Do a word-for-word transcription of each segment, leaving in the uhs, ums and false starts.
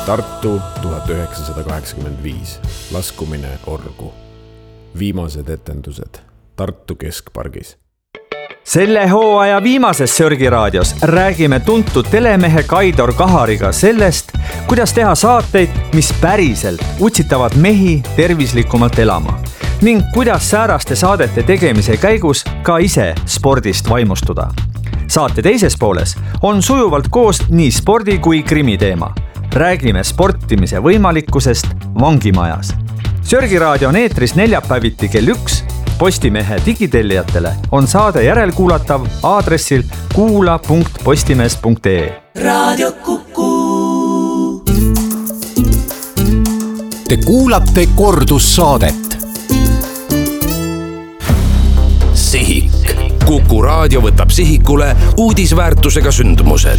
Tartu tuhat üheksasada kaheksakümmend viis. Laskumine orgu. Viimased etendused Tartu keskpargis. Selle hooaja viimases Sörgiraadios räägime tuntud telemehe Kaidor Kahariga sellest, kuidas teha saateid, mis päriselt utsitavad mehi tervislikumalt elama ning kuidas sääraste saadete tegemise käigus ka ise spordist vaimustuda. Saate teises pooles on sujuvalt koos nii spordi kui krimi teema. Räägime sportimise võimalikkusest vangimajas. Sörgiraadio on eetris neljapäeviti kell üks. Postimehe digitellijatele on saade järelkuulatav aadressil kuula punkt postimees punkt ee. Radio Kuku. Te kuulate kordussaadet. Sihik. Kuku raadio võtab sihikule uudisväärtusega sündmused.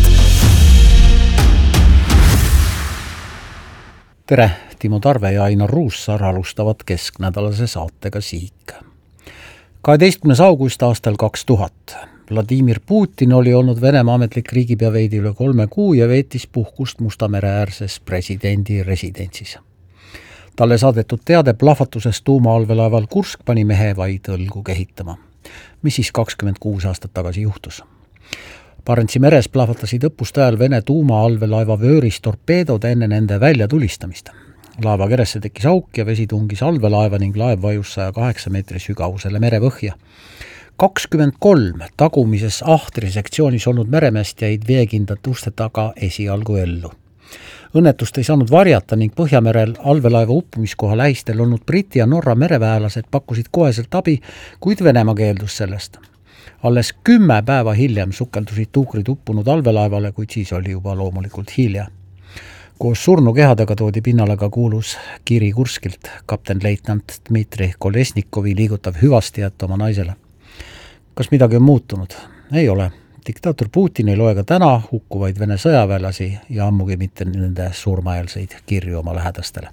Tere, Timo Tarve ja Ainar Ruussaar alustavad kesknädalase saatega Sihik. kaheteistkümnes august aastal kaks tuhat. Vladimir Putin oli olnud Venemaa ametlik riigipea veidi üle kolme kuu ja veetis puhkust Musta mere äärses presidendi residentsis. Talle saadetud teade plahvatusest tuumaallveelaeval Kursk pani mehe vaid õlgu kehitama. Mis siis kakskümmend kuus aastat tagasi juhtus? Barentsi meres plahvatasid õppuste ajal Vene tuumaallveelaeva vööris torpeedod enne nende väljatulistamist. Laeva keresse tekkis auk ja vesi tungis allveelaeva ning laev vajus saja kaheksa meetri sügavusele merepõhja. kakskümmend kolm tagumises ahtri sektsioonis olnud meremeest jäid veekindlate uste taga esialgu ellu. Õnnetust ei saanud varjata ning Põhjamerel allveelaeva uppumiskoha lähistel olnud Briti ja Norra mereväelased pakkusid koheselt abi, kuid Venemaa keeldus sellest. Alles kümme päeva hiljem sukeldusid tuukrid uppunud allveelaevale, kuid siis oli juba loomulikult hilja. Koos surnukehadega toodi pinnale ka kuulus kiri Kurskilt, kapten leitnant Dmitri Kolesnikovi liigutav hüvastijät oma naisele. Kas midagi on muutunud? Ei ole. Diktaator Putin ei loe ka täna hukkuvaid Vene sõjaväelasi ja ammugi mitte nende surmaeelseid kirju oma lähedastele.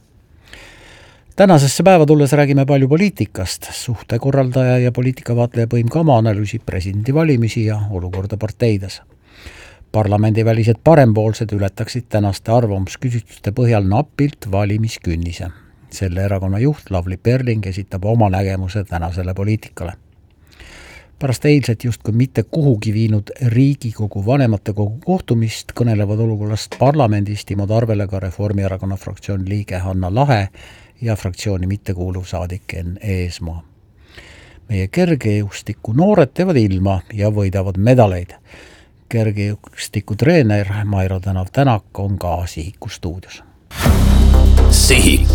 Tänasesse päeva tulles räägime palju poliitikast. Suhtekorraldaja ja poliitikavaatleja Põim Kama analüüsib presidendi valimisi ja olukorda parteides. Parlamendivälised parempoolsed ületaksid tänaste arvamusküsitluste põhjal napilt valimiskünnise. Selle erakonna juht Lavly Perling esitab oma nägemuse tänasele poliitikale. Pärast eilset justkui mitte kuhugi viinud Riigikogu vanematekogu kohtumist kõnelevad olukorrast parlamendis Timo Tarvele ka Reformierakonna fraktsiooni liige Hanna Lahe ja fraktsiooni mittekuuluv saadik Enn Eesmaa. Meie kergejõustiku noored teevad ilma ja võidavad medaleid. Kergejõustiku treener Mairo Tänav Tänak on ka Sihiku stuudios. Sihik.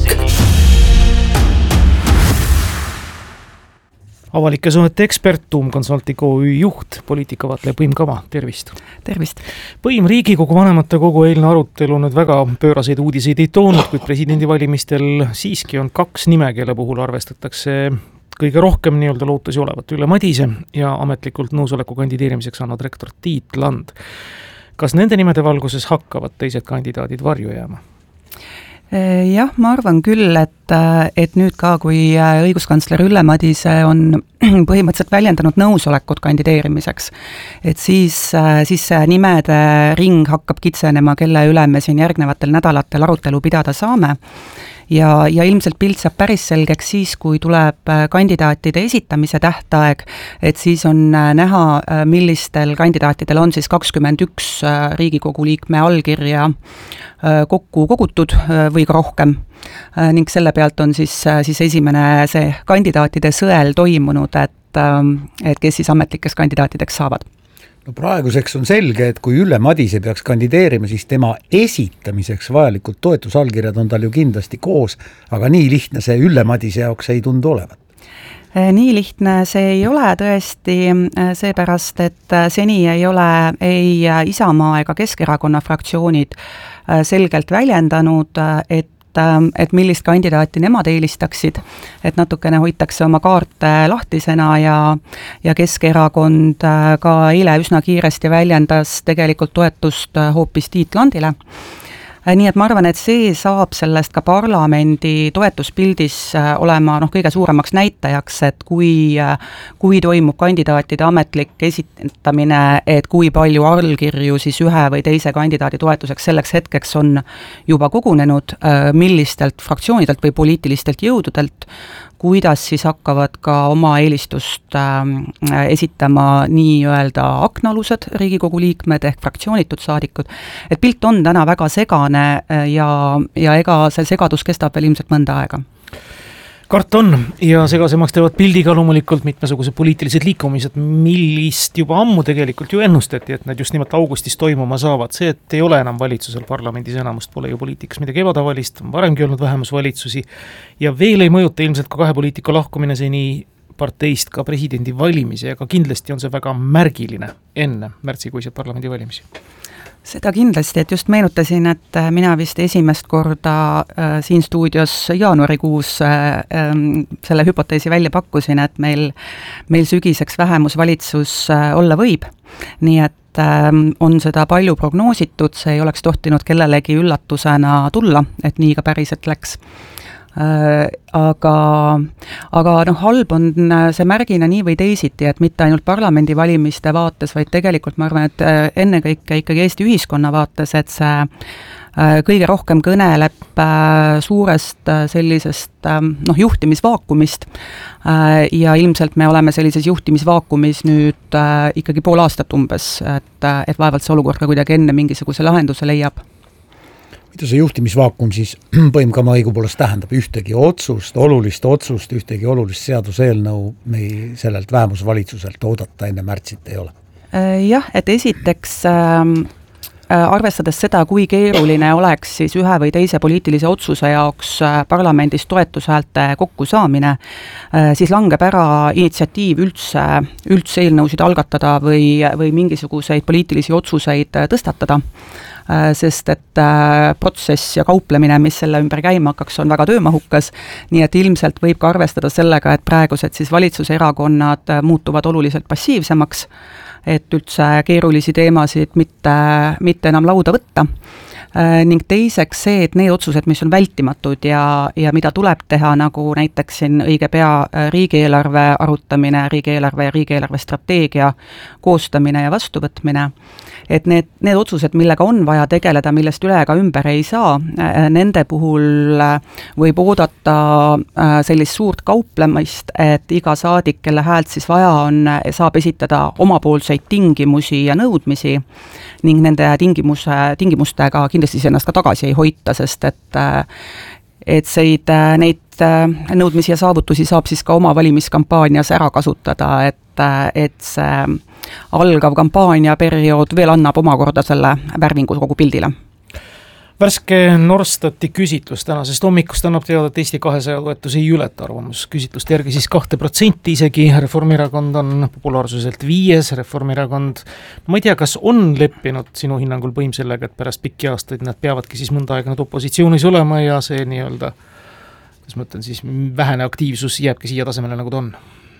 Avalike suhete ekspert, Tuum Consulting O Ü juht, poliitikavaatleja Põim Kama, tervist. Tervist. Põim, Riigikogu vanematekogu eilne arutelu nüüd väga pööraseid uudiseid ei toonud, kuid presidendivalimistel siiski on kaks nime, kelle puhul arvestatakse kõige rohkem nii-öelda lootusi olevat Ülle Madise ja ametlikult nõusoleku kandideerimiseks annad rektor Tiit Land. Kas nende nimede valguses hakkavad teised kandidaadid varju jääma? Jah, ma arvan küll, et, et nüüd ka, kui õiguskantsler Ülle Madise on põhimõtteliselt väljendanud nõusolekut kandideerimiseks, et siis, siis nimede ring hakkab kitsenema, kelle üle me siin järgnevatel nädalatel arutelu pidada saame. Ja, ja ilmselt pilt saab päris selgeks siis, kui tuleb kandidaatide esitamise tähtaeg, et siis on näha, millistel kandidaatidel on siis kakskümmend üks Riigikogu liikme allkirja kokku kogutud või ka rohkem. Ning selle pealt on siis, siis esimene see kandidaatide sõel toimunud, et, et kes siis ametlikes kandidaatideks saavad. No praeguseks on selge, et kui Ülle Madise peaks kandideerima, siis tema esitamiseks vajalikud toetusallkirjad on tal ju kindlasti koos, aga nii lihtne see Ülle Madise jaoks ei tundu olevat. Nii lihtne see ei ole tõesti seepärast, et seni ei ole ei Isamaa ega Keskerakonna fraktsioonid selgelt väljendanud, et et millist kandidaati nemad eelistaksid, et natukene hoitakse oma kaarte lahtisena ja, ja Keskerakond ka eile üsna kiiresti väljendas tegelikult toetust hoopis Tiit Landile. nii et ma arvan, et see saab sellest ka parlamendi toetuspildis olema noh, kõige suuremaks näitajaks, et kui, kui toimub kandidaatide ametlik esitamine, et kui palju allkirju siis ühe või teise kandidaadi toetuseks selleks hetkeks on juba kogunenud, millistelt fraktsioonidelt või poliitilistelt jõududelt, kuidas siis hakkavad ka oma eelistust äh, esitama nii-öelda aknalused Riigikogu liikmed ehk fraktsioonitud saadikud, et pilt on täna väga segane ja, ja ega see segadus kestab veel ilmselt mõnda aega. Kart on ja segasemaks teevad pildiga loomulikult mitmesugused poliitilised liikumised, millist juba ammu tegelikult ju ennustati, et nad just nimelt augustis toimuma saavad. See, et ei ole enam valitsusel parlamendis enamust, pole ju poliitikas midagi ebatavalist, on varemgi olnud vähemusvalitsusi ja veel ei mõjuta ilmselt ka kahe poliitika lahkumine seni parteist ka presidendi valimisi, aga kindlasti on see väga märgiline enne märtsikuiseid parlamendi valimisi. Seda kindlasti, et just meenutasin, et mina vist esimest korda äh, siin stuudios jaanuarikuus äh, selle hüpoteesi välja pakkusin, et meil, meil sügiseks vähemusvalitsus äh, olla võib. Nii et äh, on seda palju prognoositud, see ei oleks tohtinud kellelegi üllatusena tulla, et nii ka päriselt läks. Äh, aga, aga noh, halb on see märgina nii või teisiti, et mitte ainult parlamendi valimiste vaates, vaid tegelikult ma arvan, et ennekõike ikkagi Eesti ühiskonna vaates, et see äh, kõige rohkem kõneleb äh, suurest äh, sellisest äh, noh, juhtimisvaakumist äh, ja ilmselt me oleme sellises juhtimisvaakumis nüüd äh, ikkagi pool aastat umbes, et, et vaevalt see olukord ka kuidagi enne mingisuguse lahenduse leiab. Mida see juhtimisvaakum siis põhimkama õigupoolest tähendab? Ühtegi otsust, olulist otsust, ühtegi olulist seaduseelnõu me sellelt vähemusvalitsuselt oodata enne märtsit ei ole? Jah, et esiteks äh, arvestades seda, kui keeruline oleks siis ühe või teise poliitilise otsuse jaoks parlamendis toetushäälte kokkusaamine, äh, siis langeb ära initsiatiiv üldse, üldse eelnõusid algatada või, või mingisuguseid poliitilisi otsuseid tõstatada. Sest et protsess ja kauplemine, mis selle ümber käima hakkaks, on väga töömahukas, nii et ilmselt võib ka arvestada sellega, et praegused siis valitsuserakonnad muutuvad oluliselt passiivsemaks, et üldse keerulisi teemasid mitte, mitte enam lauda võtta. Ning teiseks see, et need otsused, mis on vältimatud ja, ja mida tuleb teha, nagu näiteks siin õige pea riigieelarve arutamine, riigieelarve ja riigieelarve strateegia koostamine ja vastuvõtmine, et need, need otsused, millega on vaja tegeleda, millest üle ega ümber ei saa, nende puhul võib oodata sellist suurt kauplemist, et iga saadik, kelle häält siis vaja on, saab esitada omapoolseid tingimusi ja nõudmisi ning nende tingimuse, tingimustega kindlasti ennast ka tagasi ei hoita, sest et, et seid, neid nõudmisi ja saavutusi saab siis ka oma valimiskampaanias ära kasutada, et, et see algav kampaaniaperiood veel annab omakorda selle värvingu kogu pildile. Värske Norstati küsitlus tänasest hommikust annab teada, et Eesti kahesaja toetus ei ületa arvamus. Küsitluste järgi siis kahte protsenti isegi, Reformierakond on populaarsuselt viies, Reformierakond, no ma ei tea, kas on leppinud sinu hinnangul põim sellega, et pärast pikki aastaid nad peavadki siis mõnda aega nad opositsioonis olema ja see nii-öelda, kas ma ütlen siis, vähene aktiivsus jääbki siia tasemele, nagu ta on?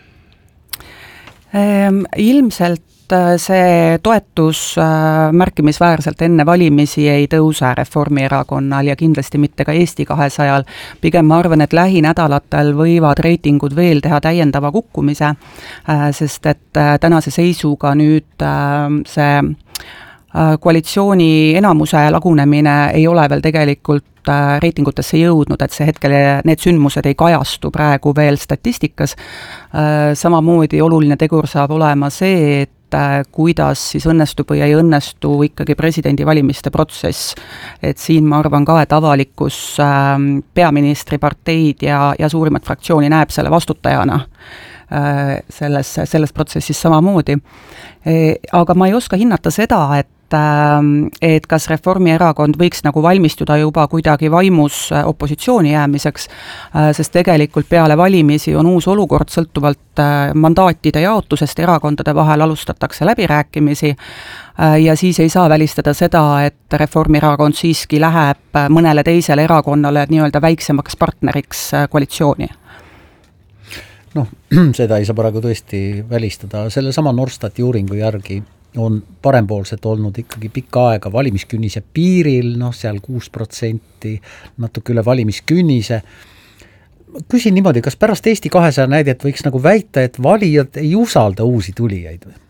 Ehm, ilmselt see toetus märkimisväärselt enne valimisi ei tõuse Reformierakonnal ja kindlasti mitte ka Eesti kahesajal. Pigem ma arvan, et lähinädalatel võivad reitingud veel teha täiendava kukkumise, sest et tänase seisuga nüüd see koalitsiooni enamuse lagunemine ei ole veel tegelikult reitingutesse jõudnud, et see hetkel need sündmused ei kajastu praegu veel statistikas. Samamoodi oluline tegur saab olema see, et kuidas siis õnnestub või ei õnnestu ikkagi presidendi valimiste protsess. Et siin ma arvan ka, et avalikkus peaministri parteid ja, ja suurimat fraktsiooni näeb selle vastutajana selles, selles protsessis samamoodi. Aga ma ei oska hinnata seda, et et kas Reformierakond võiks nagu valmistuda juba kuidagi vaimus opositsiooni jäämiseks, sest tegelikult peale valimisi on uus olukord sõltuvalt mandaatide jaotusest erakondade vahel alustatakse läbirääkimisi ja siis ei saa välistada seda, et Reformierakond siiski läheb mõnele teisele erakonnale nii-öelda väiksemaks partneriks koalitsiooni. Noh, seda ei saa praegu tõesti välistada. Selle sama Norstati uuringu järgi on parempoolsed olnud ikkagi pikka aega valimiskünnise piiril, noh seal kuus protsenti, natuke üle valimiskünnise. Küsin niimoodi, kas pärast Eesti kahesaja näidet võiks nagu väita, et valijad ei usalda uusi tulijaid või?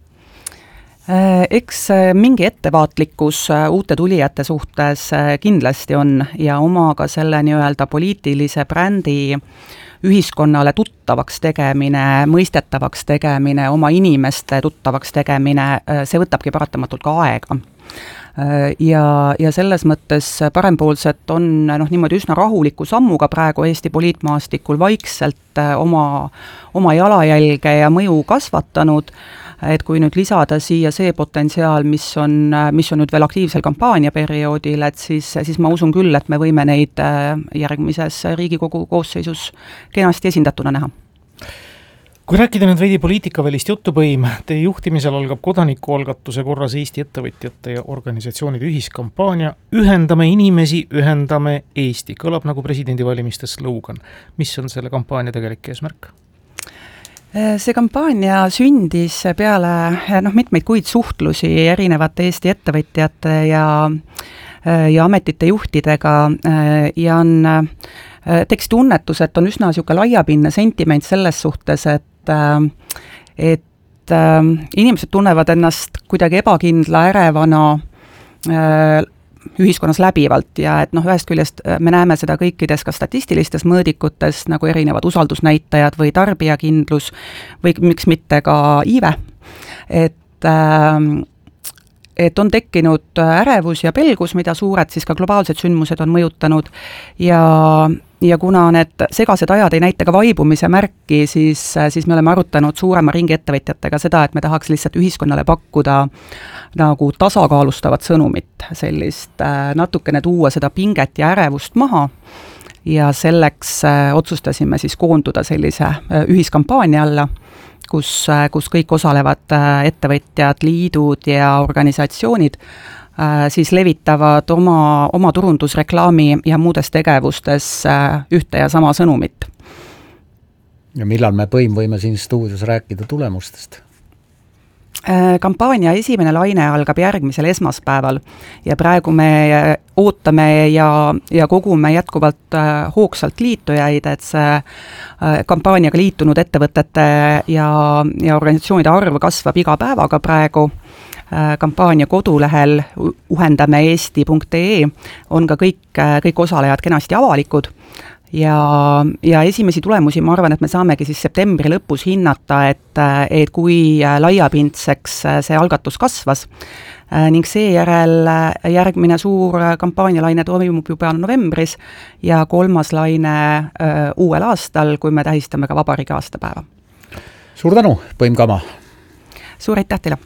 Eks mingi ettevaatlikkus uute tulijate suhtes kindlasti on ja oma ka selle nii-öelda poliitilise brändi ühiskonnale tuttavaks tegemine, mõistetavaks tegemine, oma inimeste tuttavaks tegemine, see võtabki paratamatult ka aega. Ja, ja selles mõttes parempoolsed on noh, niimoodi üsna rahuliku sammuga praegu Eesti poliitmaastikul vaikselt oma, oma jalajälge ja mõju kasvatanud, et kui nüüd lisada siia see potentsiaal, mis on, mis on nüüd veel aktiivsel kampaaniaperioodil, et siis, siis ma usun küll, et me võime neid järgmises Riigikogu koosseisus kenasti esindatuna näha. Kui rääkida nüüd veidi poliitikavälist jutupõim, teie juhtimisel algab kodanikualgatuse korras Eesti ettevõtjate ja organisatsioonide ühiskampaania Ühendame inimesi, ühendame Eesti. Kõlab nagu presidendivalimiste slogan. Mis on selle kampaania tegelik eesmärk? See kampaania sündis peale noh, mitmeid kuid suhtlusi erinevate Eesti ettevõtjate ja, ja ametite juhtidega ja on teksti tunnetus, et on üsna niisugune laiapinne sentiment selles suhtes, et, et inimesed tunnevad ennast kuidagi ebakindla, ärevana ühiskonnas läbivalt ja et noh, ühest küljest me näeme seda kõikides ka statistilistes mõõdikutes nagu erinevad usaldusnäitajad või tarbijakindlus või miks mitte ka iive, et et on tekkinud ärevus ja pelgus, mida suured siis ka globaalsed sündmused on mõjutanud ja ja kuna need segased ajad ei näita ka vaibumise märki, siis, siis me oleme arutanud suurema ringi ettevõtjatega seda, et me tahaks lihtsalt ühiskonnale pakkuda nagu tasakaalustavat sõnumit, sellist natukene tuua seda pinget ja ärevust maha ja selleks otsustasime siis koonduda sellise ühiskampaania alla, kus, kus kõik osalevad ettevõtjad, liidud ja organisatsioonid siis levitavad oma, oma turundusreklaami ja muudes tegevustes ühte ja sama sõnumit. Ja millal me põim võime siin stuudios rääkida tulemustest? Kampaania esimene laine algab järgmisel esmaspäeval ja praegu me ootame ja, ja kogume jätkuvalt hoogsalt liitujaid, et see kampaaniaga liitunud ettevõtete ja, ja organisatsioonide arv kasvab iga päevaga praegu. Kampaania kodulehel uhendame eesti punkt ee on ka kõik, kõik osalejad kenasti avalikud ja, ja esimesi tulemusi ma arvan, et me saamegi siis septembri lõpus hinnata, et, et kui laiapindseks see algatus kasvas ning seejärel järgmine suur kampaanialaine toimub juba novembris ja kolmas laine uuel aastal, kui me tähistame ka vabariigi aastapäeva. Suur tänu, Põim Kama! Suur aitäh teile!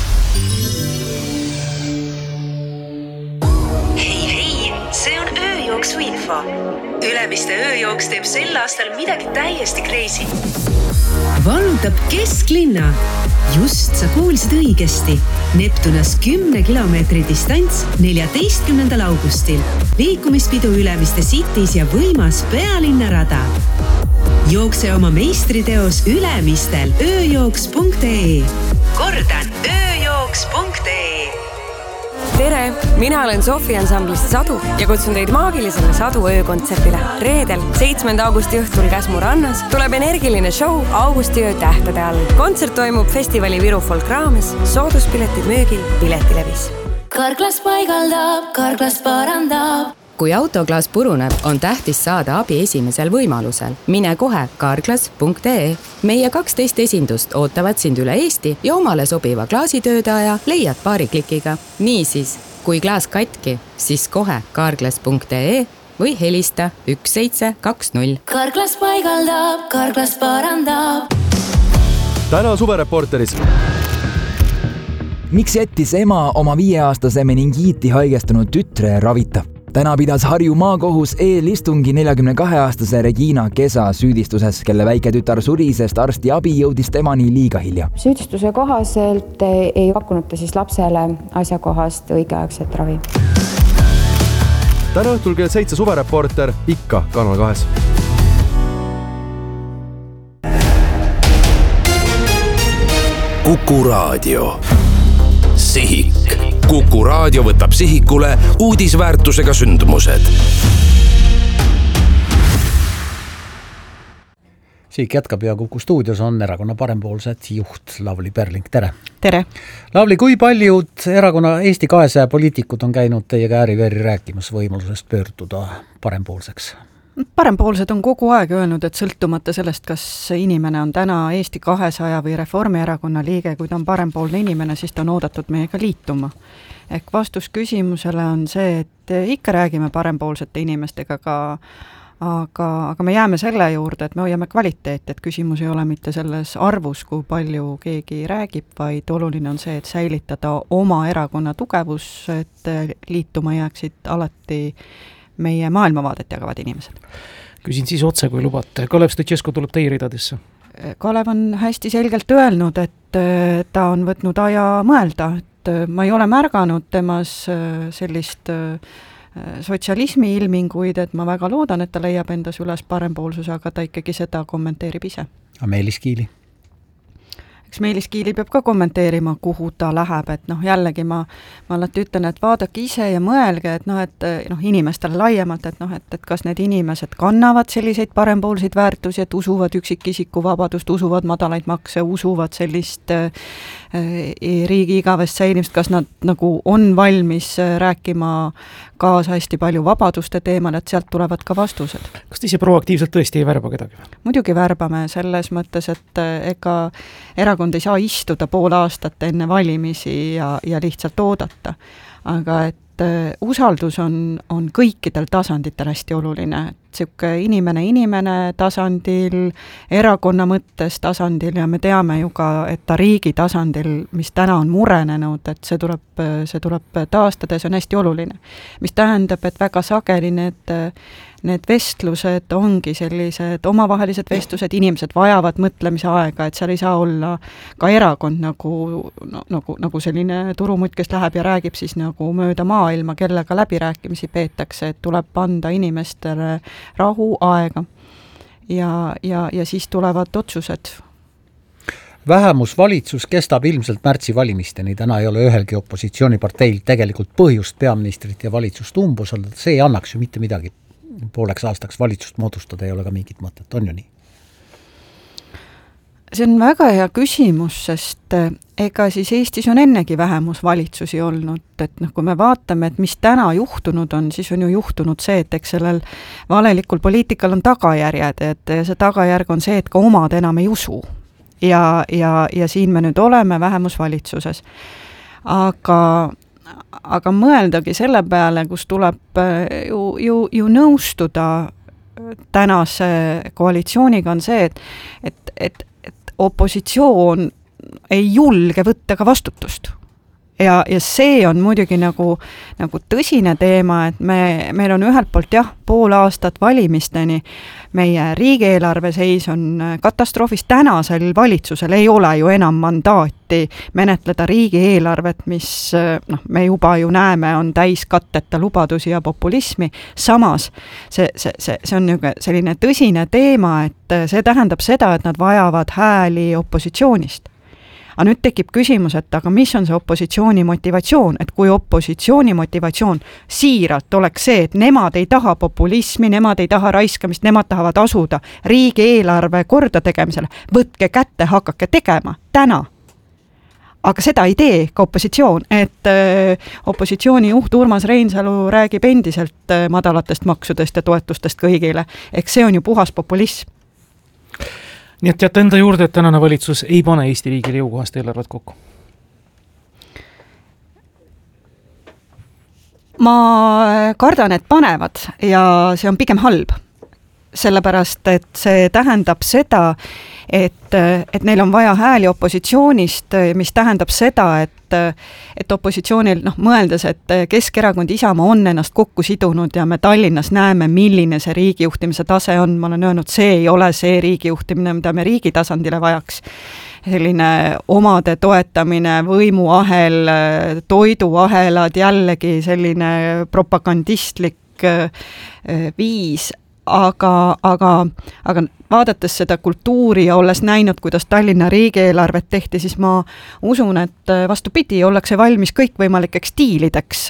Info. Ülemiste ööjooks teeb sel aastal midagi täiesti crazy. Vallutab kesklinna. Just sa kuulsid õigesti. Neptunas kümne kilomeetri distants neljateistkümnendal augustil. Liikumispidu Ülemiste Cities ja võimas pealinnarada. Jookse oma meistriteos Ülemistel ööjooks punkt ee. Kordan, ööjooks punkt ee. Tere, mina olen Sofi ansamblist Sadu ja kutsun teid maagilisele Sadu öökontserdile. Reedel, seitsmenda augusti õhtul Käsmu rannas tuleb energiline show Augustiöö tähtede all. Kontsert toimub festivali Viru Folk raames, sooduspiletid müügil Piletilevis. Karklas paigaldab, karklas parandab. Kui autoklaas puruneb, on tähtis saada abi esimesel võimalusel. Mine kohe karklas punkt ee. Meie kaksteist esindust ootavad sind üle Eesti ja omale sobiva klaasitöödaja leiad paari klikiga. Niisiis, kui klaas katki, siis kohe karklas punkt ee või helista üks seitse kaks null. Karklas paigaldab, karklas parandab. Täna suvereporteris. Miks jättis ema oma viieaastase meningiiti haigestunud tütre ravita? Täna pidas Harju maakohus eelistungi neljakümne kahe aastase Regina Kesa süüdistuses, kelle väike tütar suri, sest arsti abi jõudis temani liiga hilja. Süüdistuse kohaselt ei pakkunud ta siis lapsele asjakohast õigeaegset ravi. Täna õhtul kell seitse suvereporter ikka Kanal kahes. Kuku Raadio. Sihik. Kuku raadio võtab sihikule uudisväärtusega sündmused. Sihik jätkab ja Kuku stuudios on erakonna parempoolsed juht Lavly Perling, tere! Tere! Lavly, kui paljud erakonna Eesti kahesaja poliitikud on käinud teiega ääri-veri rääkimas võimalusest pöörduda parempoolseks? Parempoolsed on kogu aeg öelnud, et sõltumata sellest, kas inimene on täna Eesti kahesaja või Reformierakonna liige, kui ta on parempoolne inimene, siis ta on oodatud meiega liituma. Ehk vastus küsimusele on see, et ikka räägime parempoolsete inimestega ka Aga, aga me jääme selle juurde, et me hoiame kvaliteeti, et küsimus ei ole mitte selles arvus, kui palju keegi räägib, vaid oluline on see, et säilitada oma erakonna tugevus, et liituma jääksid alati meie maailmavaadet jagavad inimesed. Küsin siis otse, kui lubate. Kalev Stoicescu tuleb teie ridadesse. Kalev on hästi selgelt öelnud, et ta on võtnud aja mõelda, et ma ei ole märganud temas sellist sotsialismi ilminguid, et ma väga loodan, et ta leiab endas üles parempoolsuse, aga ta ikkagi seda kommenteerib ise. A Meelis Kiili? Eks Meelis Kiili peab ka kommenteerima, kuhu ta läheb, et noh, jällegi ma, ma alati ütlen, et vaadake ise ja mõelge, et noh, et noh, inimestele laiemalt, et noh, et, et kas need inimesed kannavad selliseid parempoolseid väärtusi, et usuvad üksikisiku vabadust, usuvad madalaid makse, usuvad sellist äh, riigi igavest säilimist, kas nad nagu on valmis rääkima kaasa hästi palju vabaduste teemal, et sealt tulevad ka vastused. Kas te ise proaktiivselt tõesti ei värba kedagi? Muidugi värbame selles mõttes, et ega erakond ei saa istuda pool aastat enne valimisi ja, ja lihtsalt oodata. Aga et usaldus on, on kõikidel tasanditel hästi oluline. Siuke inimene inimene tasandil, erakonna mõttes tasandil ja me teame ju ka, et ta riigi tasandil, mis täna on murenenud, et see tuleb, see tuleb taastada ja see on hästi oluline. Mis tähendab, et väga sageli need, need vestlused ongi sellised omavahelised vestlused, inimesed vajavad mõtlemise aega, et seal ei saa olla ka erakond nagu, no, nagu, nagu selline turumutt, kes läheb ja räägib siis nagu mööda maailma, kellega läbirääkimisi peetakse, et tuleb anda inimestele rahu aega ja, ja, ja siis tulevad otsused. Vähemusvalitsus kestab ilmselt märtsi valimisteni, täna ei ole ühelgi opositsiooniparteil tegelikult põhjust peaministrit ja valitsust umbusaldada, see ei annaks ju mitte midagi pooleks aastaks valitsust moodustada, ei ole ka mingit mõtet, on ju nii? See on väga hea küsimus, sest ega siis Eestis on ennegi vähemusvalitsusi olnud, et noh, kui me vaatame, et mis täna juhtunud on, siis on ju juhtunud see, et eks sellel valelikul poliitikal on tagajärjed, et see tagajärg on see, et ka omad enam ei usu. Ja, ja, ja siin me nüüd oleme vähemusvalitsuses. Aga, aga mõeldagi selle peale, kus tuleb ju, ju, ju nõustuda tänase koalitsiooniga on see, et, et, et opositsioon ei julge võtta ka vastutust. Ja, ja see on muidugi nagu, nagu tõsine teema, et me, meil on ühelt poolt jah, pool aastat valimisteni, meie riigieelarve seis on katastroofis, tänasel valitsusel ei ole ju enam mandaati menetleda riigieelarvet, mis noh, me juba ju näeme, on täis katteta lubadusi ja populismi, samas see, see, see, see on selline tõsine teema, et see tähendab seda, et nad vajavad hääli opositsioonist. Aga nüüd tekib küsimus, et aga mis on see opositsiooni motivatsioon, et kui opositsiooni motivatsioon siiralt oleks see, et nemad ei taha populismi, nemad ei taha raiskamist, nemad tahavad asuda riigieelarve korda tegemisele, võtke kätte, hakake tegema täna. Aga seda ei tee ka opositsioon, et äh, opositsiooni juht Urmas Reinsalu räägib endiselt äh, madalatest maksudest ja toetustest kõigile, ehk see on ju puhas populism. Nii et jätta enda juurde, et tänane valitsus ei pane Eesti riigile jõukohast eelarvet kokku? Ma kardan, et panevad ja see on pigem halb. Sellepärast, et see tähendab seda, et, et neil on vaja hääli opositsioonist, mis tähendab seda, et, et opositsioonil, noh, mõeldes, et Keskerakond Isamaa on ennast kokku sidunud ja me Tallinnas näeme, milline see riigijuhtimise tase on, ma olen öelnud, see ei ole see riigijuhtimine, mida me riigi tasandile vajaks. Selline omade toetamine, võimuahel, toiduahelad, jällegi selline propagandistlik viis. aga, aga, aga vaadates seda kultuuri ja olles näinud, kuidas Tallinna riigieelarvet tehti, siis ma usun, et vastupidi, ollakse valmis kõikvõimalikeks diilideks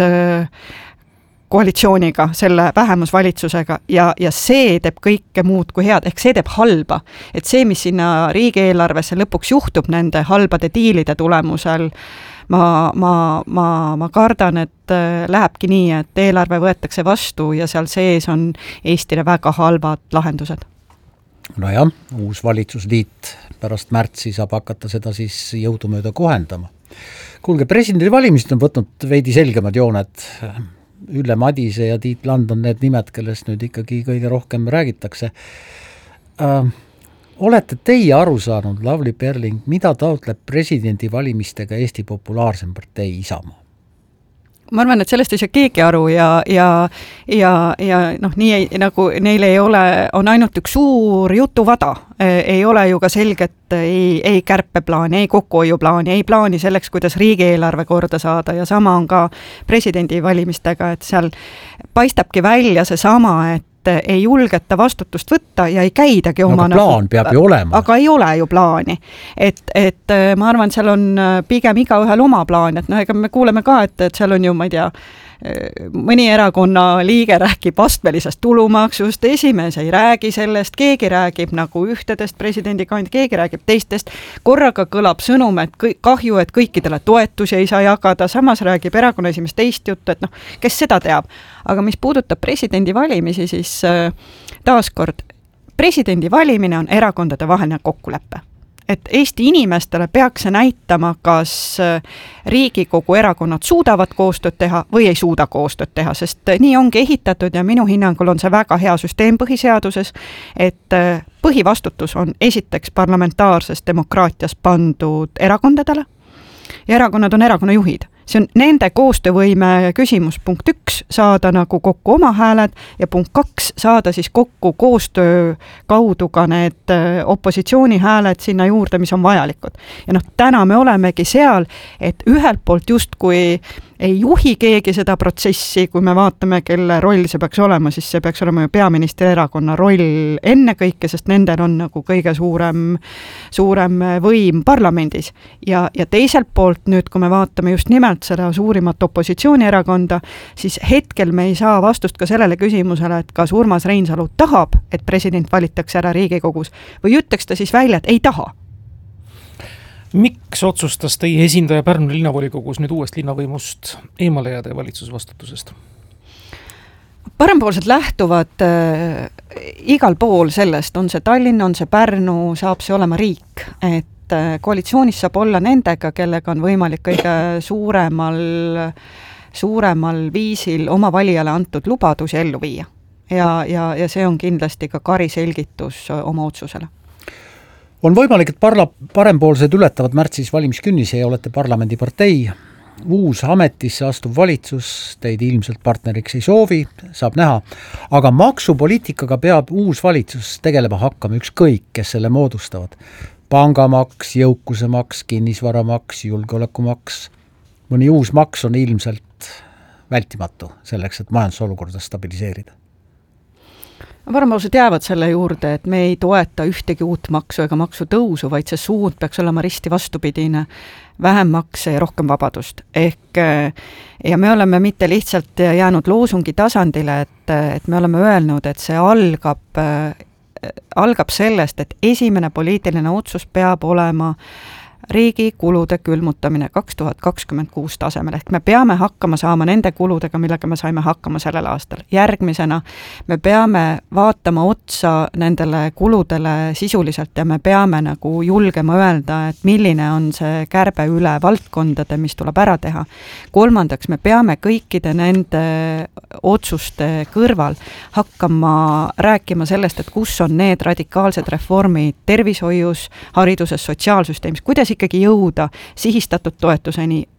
koalitsiooniga, selle vähemusvalitsusega ja, ja see teeb kõike muud kui head, ehk see teeb halba. Et see, mis sinna riigieelarvesse lõpuks juhtub nende halbade diilide tulemusel, ma, ma, ma, ma kardan, et lähebki nii, et eelarve võetakse vastu ja seal sees on Eestile väga halvad lahendused. No jah, uus valitsusliit pärast märtsi saab hakata seda siis jõudumööda kohendama. Kuulge, presidendi valimised on võtnud veidi selgemad jooned. Ülle Madise ja Tiit Land on need nimed, kellest nüüd ikkagi kõige rohkem räägitakse. Äh, olete teie aru saanud, Lavly Perling, mida taotleb presidendi valimistega Eesti populaarsem partei Isamaa? Ma arvan, et sellest ei saa keegi aru ja, ja, ja, ja noh, nii ei, nagu neil ei ole, on ainult üks suur jutuvada. Ei ole ju ka selget, ei, ei kärpeplaani, ei kokkuhoiuplaani, ei plaani selleks, kuidas riigieelarve korda saada ja sama on ka presidendi valimistega, et seal paistabki välja see sama, et ei julgeta vastutust võtta ja ei käidagi oma... Aga plaan nagu, peab ju olema. Aga ei ole ju plaani. Et, et ma arvan, seal on pigem iga ühel oma plaan, et no ega me kuuleme ka, et, et seal on ju, ma ei tea, mõni erakonna liige räägib astmelisest tulumaksust, esimees ei räägi sellest, keegi räägib nagu ühtedest presidendikandid, keegi räägib teistest, korraga kõlab sõnum, et kahju, et kõikidele toetusi ei saa jagada, samas räägib erakonna esimees teist juttu, et noh, kes seda teab. Aga mis puudutab presidendi valimisi, siis taaskord, presidendi valimine on erakondade vaheline kokkulepe. Et Eesti inimestele peaks näitama, kas Riigikogu erakonnad suudavad koostööd teha või ei suuda koostööd teha, sest nii ongi ehitatud ja minu hinnangul on see väga hea süsteem põhiseaduses, et põhivastutus on esiteks parlamentaarses demokraatias pandud erakondadele ja erakonnad on erakonna juhid. See on nende koostöövõime küsimus punkt üks, saada nagu kokku oma hääled ja punkt kaks, saada siis kokku koostöö kaudu ka need opositsiooni hääled sinna juurde, mis on vajalikud. Ja noh, täna me olemegi seal, et ühelt poolt just kui ei juhi keegi seda protsessi, kui me vaatame, kelle roll see peaks olema, siis see peaks olema ju peaministri erakonna roll enne kõike, sest nendel on nagu kõige suurem, suurem võim parlamendis. Ja, ja teiselt poolt nüüd, kui me vaatame just nimelt seda suurimat opositsioonierakonda, siis hetkel me ei saa vastust ka sellele küsimusele, et kas Urmas Reinsalu tahab, et president valitaks ära Riigikogus või ütleks ta siis välja, et ei taha. Miks otsustas teie esindaja Pärnu linnavolikogus nüüd uuest linnavõimust eemale jääda ja valitsusvastutusest? Parempoolsed lähtuvad äh, igal pool sellest, on see Tallinn, on see Pärnu, saab see olema riik, et äh, koalitsioonis saab olla nendega, kellega on võimalik kõige suuremal, suuremal viisil oma valijale antud lubadusi ellu viia. Ja, ja, ja see on kindlasti ka kari selgitus oma otsusele. On võimalik, et parla, parempoolsed ületavad märtsis valimiskünnise ja olete parlamendipartei. Uus ametisse astuv valitsus teid ilmselt partneriks ei soovi, saab näha. Aga maksupoliitikaga peab uus valitsus tegelema hakkama ükskõik, kes selle moodustavad. Pangamaks, jõukusemaks, kinnisvaramaks, julgeolekumaks. Mõni uus maks on ilmselt vältimatu selleks, et majandusolukorda stabiliseerida. Parempoolsed jäävad selle juurde, et me ei toeta ühtegi uut maksu ega maksu tõusu, vaid see suund peaks olema risti vastupidine, vähem makse ja rohkem vabadust. Ehk, ja me oleme mitte lihtsalt jäänud loosungi tasandile, et, et me oleme öelnud, et see algab, algab sellest, et esimene poliitiline otsus peab olema riigi kulude külmutamine kaks tuhat kakskümmend kuus tasemel, ehk me peame hakkama saama nende kuludega, millega me saime hakkama sellel aastal. Järgmisena me peame vaatama otsa nendele kuludele sisuliselt ja me peame nagu julgema öelda, et milline on see kärbe üle valdkondade, mis tuleb ära teha. Kolmandaks, me peame kõikide nende otsuste kõrval hakkama rääkima sellest, et kus on need radikaalsed reformid tervishoius, hariduses, sotsiaalsüsteemis, kuidas ikkagi jõuda sihistatud toetuseni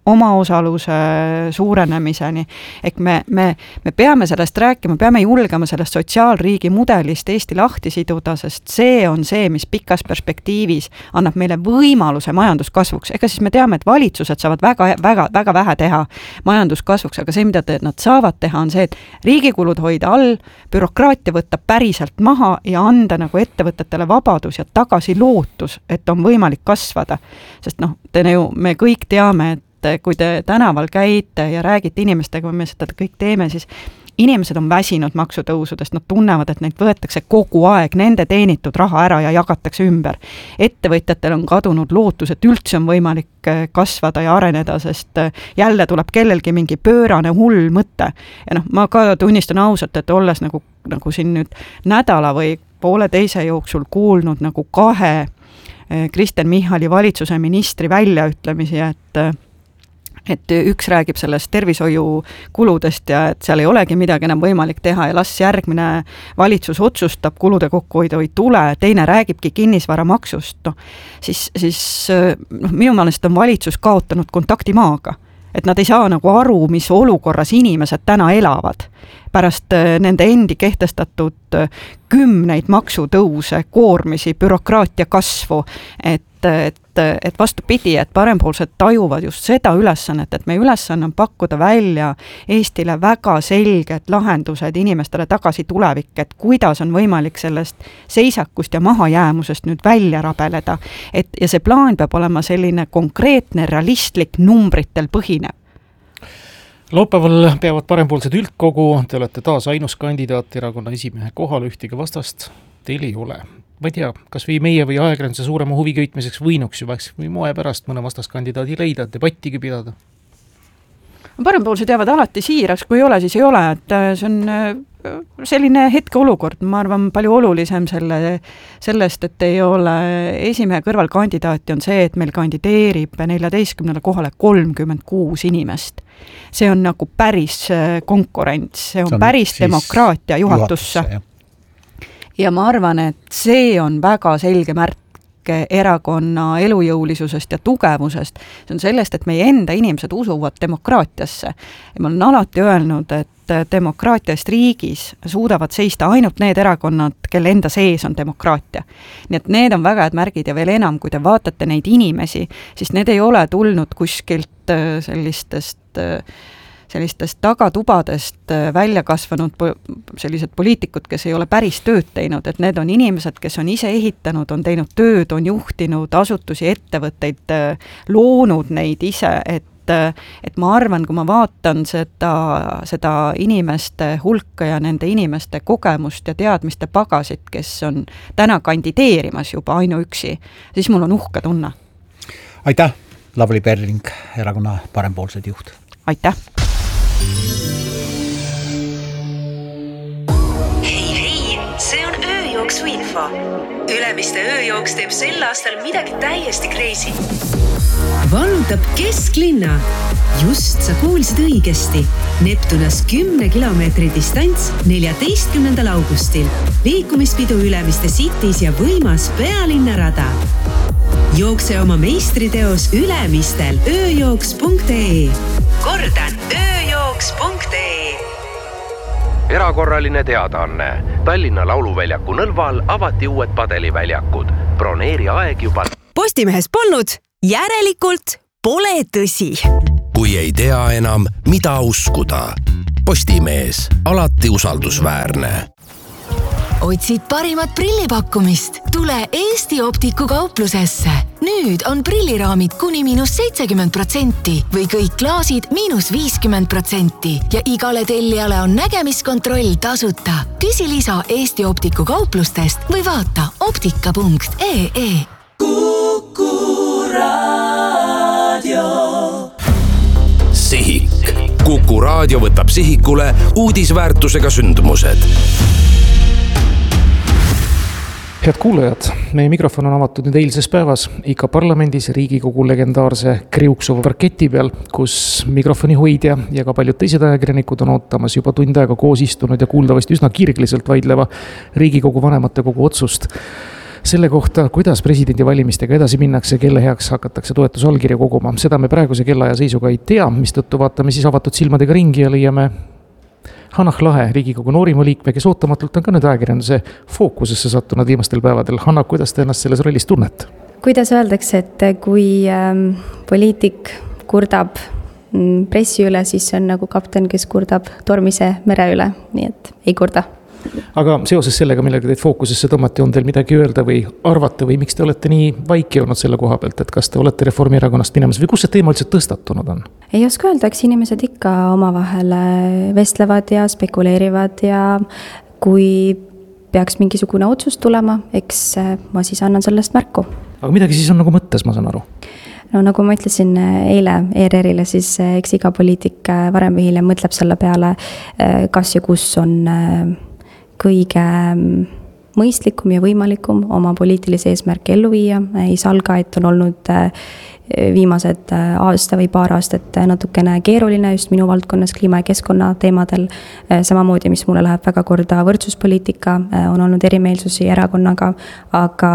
omaosaluse suurenemiseni. Ehk me, me, me peame sellest rääkima, peame julgema sellest sotsiaalriigi mudelist Eesti lahti siduda, sest see on see, mis pikas perspektiivis annab meile võimaluse majanduskasvuks. Ega siis me teame, et valitsused saavad väga, väga, väga vähe teha majanduskasvuks, aga see, mida te, nad saavad teha, on see, et riigikulud hoida all, bürokraatia võtta päriselt maha ja anda nagu ettevõtetele vabadus ja tagasi lootus, et on võimalik kasvada. Sest noh, te ju, me kõik teame, et kui te tänaval käite ja räägite inimestega, kui me seda kõik teeme, siis inimesed on väsinud maksutõusudest, nad tunnevad, et neid võetakse kogu aeg, nende teenitud raha ära ja jagatakse ümber. Ettevõtjatel on kadunud lootus, et üldse on võimalik kasvada ja areneda, sest jälle tuleb kellelgi mingi pöörane hull mõte. Ja noh, ma ka tunnistan ausalt, et olles nagu, nagu siin nüüd nädala või poole teise jooksul kuulnud nagu kahe Kristen Michali valitsuse ministri väljaütlemisi, et et üks räägib sellest tervishoiukuludest ja et seal ei olegi midagi enam võimalik teha ja las järgmine valitsus otsustab, kulude kokkuhoidu ei tule, teine räägibki kinnisvaramaksust, no, siis, siis no, minu meelest on valitsus kaotanud kontakti maaga. Et nad ei saa nagu aru, mis olukorras inimesed täna elavad. Pärast nende endi kehtestatud kümneid maksutõuse, koormisi, bürokraatia kasvu, et, et, et vastupidi, et parempoolsed tajuvad just seda ülesannet, et meie ülesanne on pakkuda välja Eestile väga selged lahendused inimestele tagasi tulevik, et kuidas on võimalik sellest seisakust ja mahajäämusest nüüd välja rabeleda. Et, ja see plaan peab olema selline konkreetne, realistlik, numbritel põhinev. Laupäeval peavad parempoolsed üldkogu, te olete taas ainus kandidaat erakonna esimehe kohal, ühtegi vastast teil ei ole. Ma ei tea, kas või meie või ajakirjanduse suurema huvi köitmiseks võinuks ju väiks või moe pärast mõne vastaskandidaadi leida, debattigi pidada? Parempoolsed jäävad alati siiraks, kui ei ole, siis ei ole, et see on selline hetke olukord, ma arvan palju olulisem selle, sellest, et ei ole esimehe kõrval kandidaati on see, et meil kandideerib neljateistkümnele kohale kolmkümmend kuus inimest. See on nagu päris konkurents, see on, see on päris demokraatia juhatusse. juhatusse ja ma arvan, et see on väga selge märk erakonna elujõulisusest ja tugevusest. See on sellest, et meie enda inimesed usuvad demokraatiasse. Ja ma olen alati öelnud, et demokraatiast riigis suudavad seista ainult need erakonnad, kelle enda sees on demokraatia. Nii et need on väga head märgid ja veel enam, kui te vaatate neid inimesi, siis need ei ole tulnud kuskilt sellistest sellistest tagatubadest välja kasvanud sellised poliitikud, kes ei ole päris tööd teinud, et need on inimesed, kes on ise ehitanud, on teinud tööd, on juhtinud asutusi, ettevõtteid, loonud neid ise, et, et ma arvan, kui ma vaatan seda, seda inimeste hulka ja nende inimeste kogemust ja teadmiste pagasid, kes on täna kandideerimas juba ainuüksi, siis mul on uhke tunne. Aitäh, Lavly Perling, erakonna parempoolsed juht. Aitäh! Hei, hei, see on ööjooksu info. Ülemiste ööjooks teeb sel aastal midagi täiesti crazy. Vallutab kesklinna. Just sa kuulsid õigesti. Neptunas kümne kilomeetri distants neljateistkümnendal augustil. Liikumispidu Ülemiste Cities ja võimas pealinnarada. Jookse oma meistriteos Ülemistel ööjooks punkt ee. Kordan, ööjooks punkt ee. Erakorraline teadaanne. Tallinna Lauluväljaku Nõlval avati uued padeliväljakud. Broneeri aeg juba. Postimehes polnud, järelikult pole tõsi. Kui ei tea enam, mida uskuda. Postimees, alati usaldusväärne. Otsid parimat prillipakkumist? Tule Eesti Optiku kauplusesse. Nüüd on prilliraamid kuni miinus seitsekümmend protsenti või kõik klaasid miinus viiskümmend protsenti ja igale tellijale on nägemiskontroll tasuta. Küsi lisa Eesti Optiku kauplustest või vaata optika punkt ee. Kuku Raadio. Sihik. Kuku Raadio võtab sihikule uudisväärtusega sündmused. Head kuulajad, meie mikrofon on avatud nüüd eilses päevas ikka parlamendis Riigikogu legendaarse kriuksuva parketi peal, kus mikrofoni hoidja ja ka paljud teised ajakirjanikud on ootamas juba tund aega koos istunud ja kuuldavasti üsna kirgliselt vaidleva Riigikogu vanematekogu otsust selle kohta, kuidas presidendivalimistega edasi minnakse, kelle heaks hakatakse toetusallkirja koguma. Seda me praeguse kellaaja seisuga ei tea, mistõttu vaatame siis avatud silmadega ringi ja leiame Hanah Lahe, Riigikogu noorima liikme, kes ootamatult on ka nüüd ajakirjanduse fookusesse sattunud viimastel päevadel. Hanah, kuidas te ennast selles rollis tunnet? Kuidas öeldakse, et kui ähm, poliitik kurdab pressi üle, siis see on nagu kapten, kes kurdab tormise mere üle, nii et ei kurda. Aga seoses sellega, millega teid fookusesse tõmmati, on teil midagi öelda või arvata või miks te olete nii vaiki olnud selle koha pealt, et kas te olete Reformierakonnast minemas või kus see teema üldse tõstatunud on? Ei oska öelda, eks inimesed ikka omavahel vestlevad ja spekuleerivad ja kui peaks mingisugune otsus tulema, eks ma siis annan sellest märku. Aga midagi siis on nagu mõttes, ma saan aru? No nagu ma ütlesin eile E R R-ile, siis eks iga poliitik varem või hiljem mõtleb selle peale, kas ja kus on kõige mõistlikum ja võimalikum oma poliitilise eesmärki ellu viia. Ei salga, et on olnud viimased aasta või paar aastat natukene keeruline just minu valdkonnas kliima ja keskkonna teemadel. Samamoodi, mis mulle läheb väga korda võrdsuspoliitika, on olnud erimeelsusi erakonnaga, aga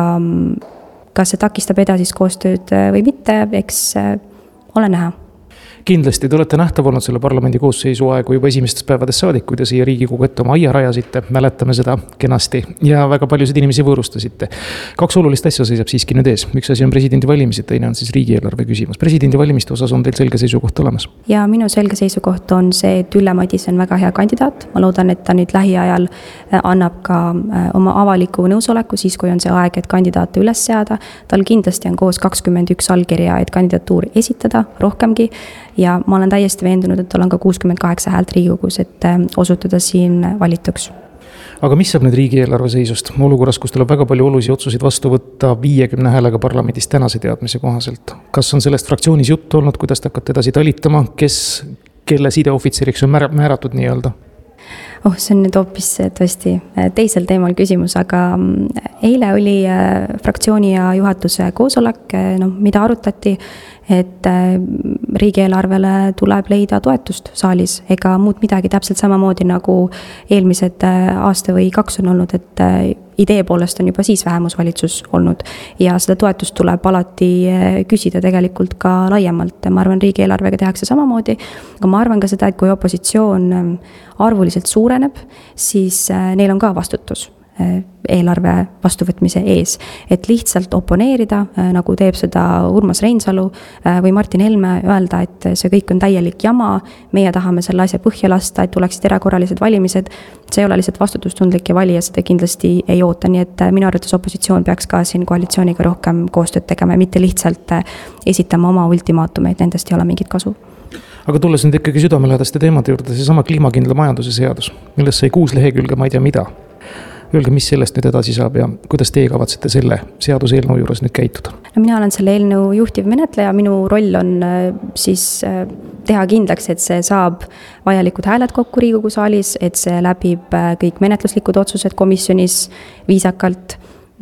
kas see takistab edasist koostööd või mitte, eks ole näha. Kindlasti te olete nähtav olnud selle parlamendi koosseisu aegu juba esimestest päevadest saadik, kui te siia Riigikogu ette oma aia rajasite, mäletame seda kenasti ja väga paljusid inimesi võõrustasite. Kaks olulist asja seisab siiski nüüd ees. Üks asi on presidendi valimised, teine on siis riigieelarve küsimus. Presidendi valimiste osas on teil selge seisukoht olemas? Ja minu selge seisukoht on see, et Ülle Madise on väga hea kandidaat. Ma loodan, et ta nüüd lähiajal annab ka oma avaliku nõusoleku siis, kui on see aeg, et kandidaate üles seada. Tal kindlasti on koos kakskümmend üks allkirja, et kandidatuur esitada rohkemgi. Ja ma olen täiesti veendunud, et tal on ka kuuskümmend kaheksa häält Riigikogus, et osutuda siin valituks. Aga mis saab nüüd riigieelarve seisust? Olukorras, kus tuleb väga palju olulisi otsuseid vastu võtta viiekümne häälega parlamendis tänase teadmise kohaselt. Kas on sellest fraktsioonis juttu olnud, kuidas te hakkate edasi talitama, kes, kelle sideohvitseriks on määratud nii-öelda? Oh, see on nüüd hoopis tõesti teisel teemal küsimus, aga eile oli fraktsiooni ja juhatuse koosolek, no, mida arutati, et riigieelarvele tuleb leida toetust saalis, ega muud midagi täpselt samamoodi nagu eelmised aasta või kaks on olnud, et idee poolest on juba siis vähemusvalitsus olnud ja seda toetust tuleb alati küsida tegelikult ka laiemalt. Ma arvan, riigieelarvega tehakse samamoodi, aga ma arvan ka seda, et kui opositsioon arvuliselt suureneb, siis neil on ka vastutus eelarve vastuvõtmise ees, et lihtsalt oponeerida, nagu teeb seda Urmas Reinsalu või Martin Helme, öelda, et see kõik on täielik jama, meie tahame selle asja põhja lasta, et tuleksid erakorralised valimised, see ei ole lihtsalt vastutustundlik ja valija seda kindlasti ei oota, nii et minu arvates opositsioon peaks ka siin koalitsiooniga rohkem koostööd tegema ja mitte lihtsalt esitama oma ultimaatumeid, nendest ei ole mingit kasu. Aga tulles nüüd ikkagi südamelähedaste teemade juurde, see sama kliimakindla majanduse seadus, millest sai kuus lehekülge, ma ei tea mida. Öelge, mis sellest nüüd edasi saab ja kuidas teie kavatsete selle seaduseelnõu juures nüüd käituda? No, mina olen selle eelnõu juhtiv menetleja, minu roll on siis teha kindlaks, et see saab vajalikud hääled kokku Riigikogu saalis, et see läbib kõik menetluslikud otsused komisjonis viisakalt.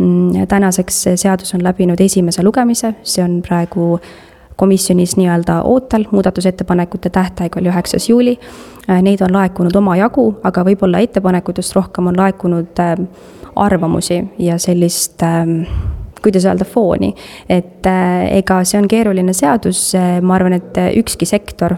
Tänaseks see seadus on läbinud esimese lugemise, see on praegu komisjonis nii-öelda ootel, muudatusettepanekute tähtaeg oli üheksas juuli. Neid on laekunud oma jagu, aga võib-olla ettepanekutest rohkem on laekunud arvamusi ja sellist, kuidas öelda, fooni. Et ega see on keeruline seadus, ma arvan, et ükski sektor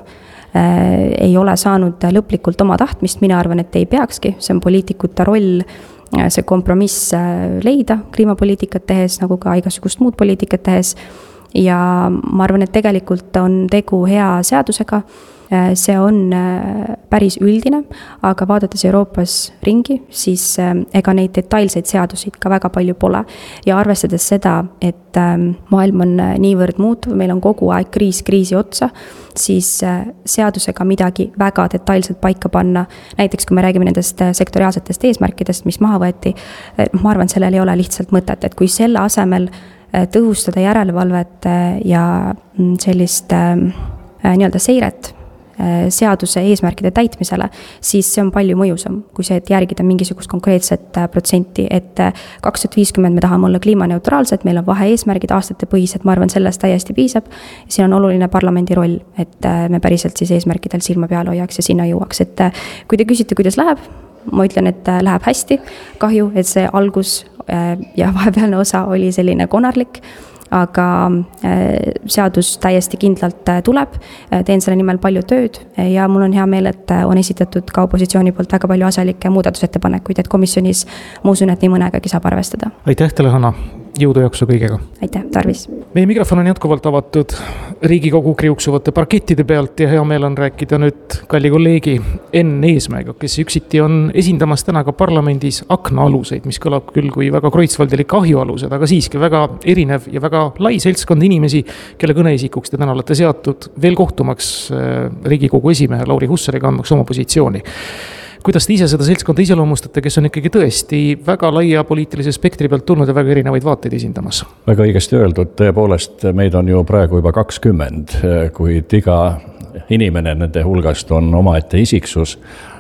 ei ole saanud lõplikult oma tahtmist, mina arvan, et ei peakski, see on poliitikute roll, see kompromiss leida kliimapoliitikat tehes, nagu ka igasugust muud poliitikat tehes. Ja ma arvan, et tegelikult on tegu hea seadusega, see on päris üldine, aga vaadates Euroopas ringi, siis ega neid detailseid seadusid ka väga palju pole. Ja arvestades seda, et maailm on niivõrd muutuv, meil on kogu aeg kriis kriisi otsa, siis seadusega midagi väga detailselt paika panna, näiteks kui me räägime nendest sektoriaalsetest eesmärkidest, mis maha võeti, ma arvan, sellel ei ole lihtsalt mõtet, et kui selle asemel tõhustada järelevalvet ja sellist nii-öelda seiret seaduse eesmärkide täitmisele, siis see on palju mõjusam, kui see, et järgida mingisugust konkreetset protsenti, et kaks tuhat viiskümmend me tahame olla kliimaneutraalsed, meil on vahe eesmärgid aastate põhised, ma arvan, sellest täiesti piisab. Siin on oluline parlamendi roll, et me päriselt siis eesmärkidel silma peal hoiaks ja sinna jõuaks, et kui te küsite, kuidas läheb, ma ütlen, et läheb hästi. Kahju, et see algus ja vahepealne osa oli selline konarlik, aga seadus täiesti kindlalt tuleb, teen selle nimel palju tööd ja mul on hea meel, et on esitatud ka opositsiooni poolt väga palju asjalikke muudatusettepanekuid, et komisjonis ma usun, et nii mõnegagi saab arvestada. Aitäh teile, Hanna! Jõudu jaksu kõigega! Aitäh, tarvis! Meie mikrofon on jätkuvalt avatud Riigikogu kriuksuvate parkettide pealt ja hea meel on rääkida nüüd kalli kolleegi Enn Eesmäega, kes üksiti on esindamas täna ka parlamendis aknaaluseid, mis kõlab küll kui väga kreutzwaldilik ahjualused, aga siiski väga erinev ja väga lai seltskond inimesi, kelle kõneisikuks te täna olete seatud veel kohtumaks Riigikogu esimehe Lauri Hussariga andmaks oma positsiooni. Kuidas te ise seda seltskonda iseloomustate, kes on ikkagi tõesti väga laia poliitilise spektri pealt tulnud ja väga erinevaid vaateid esindamas? Väga õigesti öeldud, tõepoolest meid on ju praegu juba kakskümmend, kuid iga inimene nende hulgast on omaette isiksus.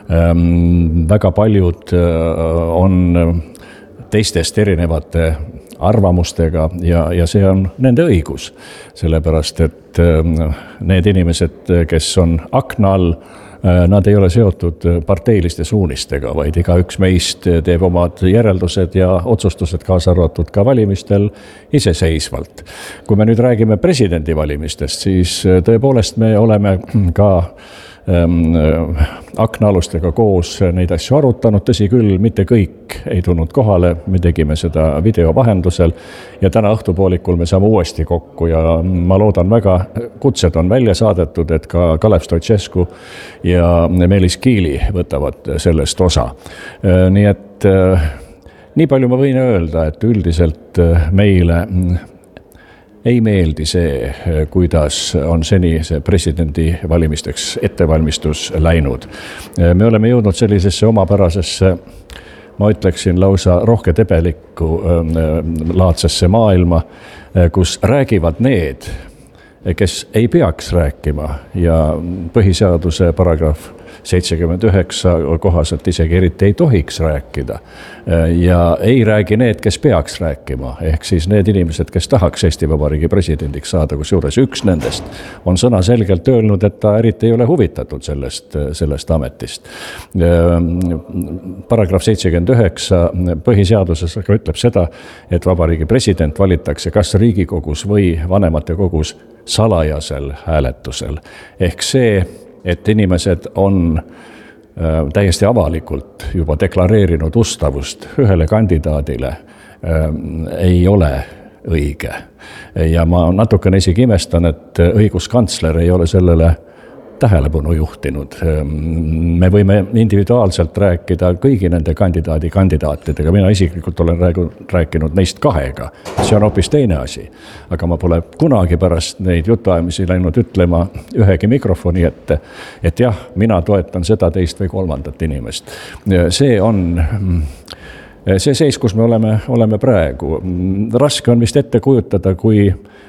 Väga paljud on teistest erinevate arvamustega ja, ja see on nende õigus. Sellepärast, et need inimesed, kes on akna all, nad ei ole seotud parteiliste suunistega, vaid iga üks meist teeb omad järeldused ja otsustused kaasa arvatud ka valimistel iseseisvalt. Kui me nüüd räägime presidendi valimistest, siis tõepoolest me oleme ka aknaalustega koos neid asju arutanud, tõsi küll, mitte kõik ei tulnud kohale, me tegime seda video vahendusel ja täna õhtupoolikul me saame uuesti kokku ja ma loodan väga, kutsed on välja saadetud, et ka Kalev Stoicescu ja Meelis Kiili võtavad sellest osa. Nii et nii palju ma võin öelda, et üldiselt meile ei meeldi see, kuidas on seni see presidendi valimisteks ettevalmistus läinud. Me oleme jõudnud sellisesse omapärasesse, ma ütleksin lausa rohketebelikku laadsesse maailma, kus räägivad need, kes ei peaks rääkima ja põhiseaduse paragrahv seitsekümmend üheksa kohaselt isegi eriti ei tohiks rääkida. Ja ei räägi need, kes peaks rääkima, ehk siis need inimesed, kes tahaks Eesti Vabariigi presidendiks saada, kus juures üks nendest on sõna selgelt öelnud, et ta eriti ei ole huvitatud sellest, sellest ametist. Paragrahv seitsekümmend üheksa põhiseaduses ütleb seda, et Vabariigi president valitakse kas Riigikogus või vanematekogus salajasel hääletusel. Ehk see, et inimesed on täiesti avalikult juba deklareerinud ustavust ühele kandidaadile, ei ole õige. Ja ma natukene isegi imestan, et õiguskantsler ei ole sellele tähelepanu juhtinud. Me võime individuaalselt rääkida kõigi nende kandidaadi kandidaatidega. Mina isiklikult olen rääkinud neist kahega. See on hoopis teine asi. Aga ma pole kunagi pärast neid jutuajamisi läinud ütlema ühegi mikrofoni ette, et jah, mina toetan seda teist või kolmandat inimest. See on see seis, kus me oleme, oleme praegu. Raske on vist ette kujutada, kui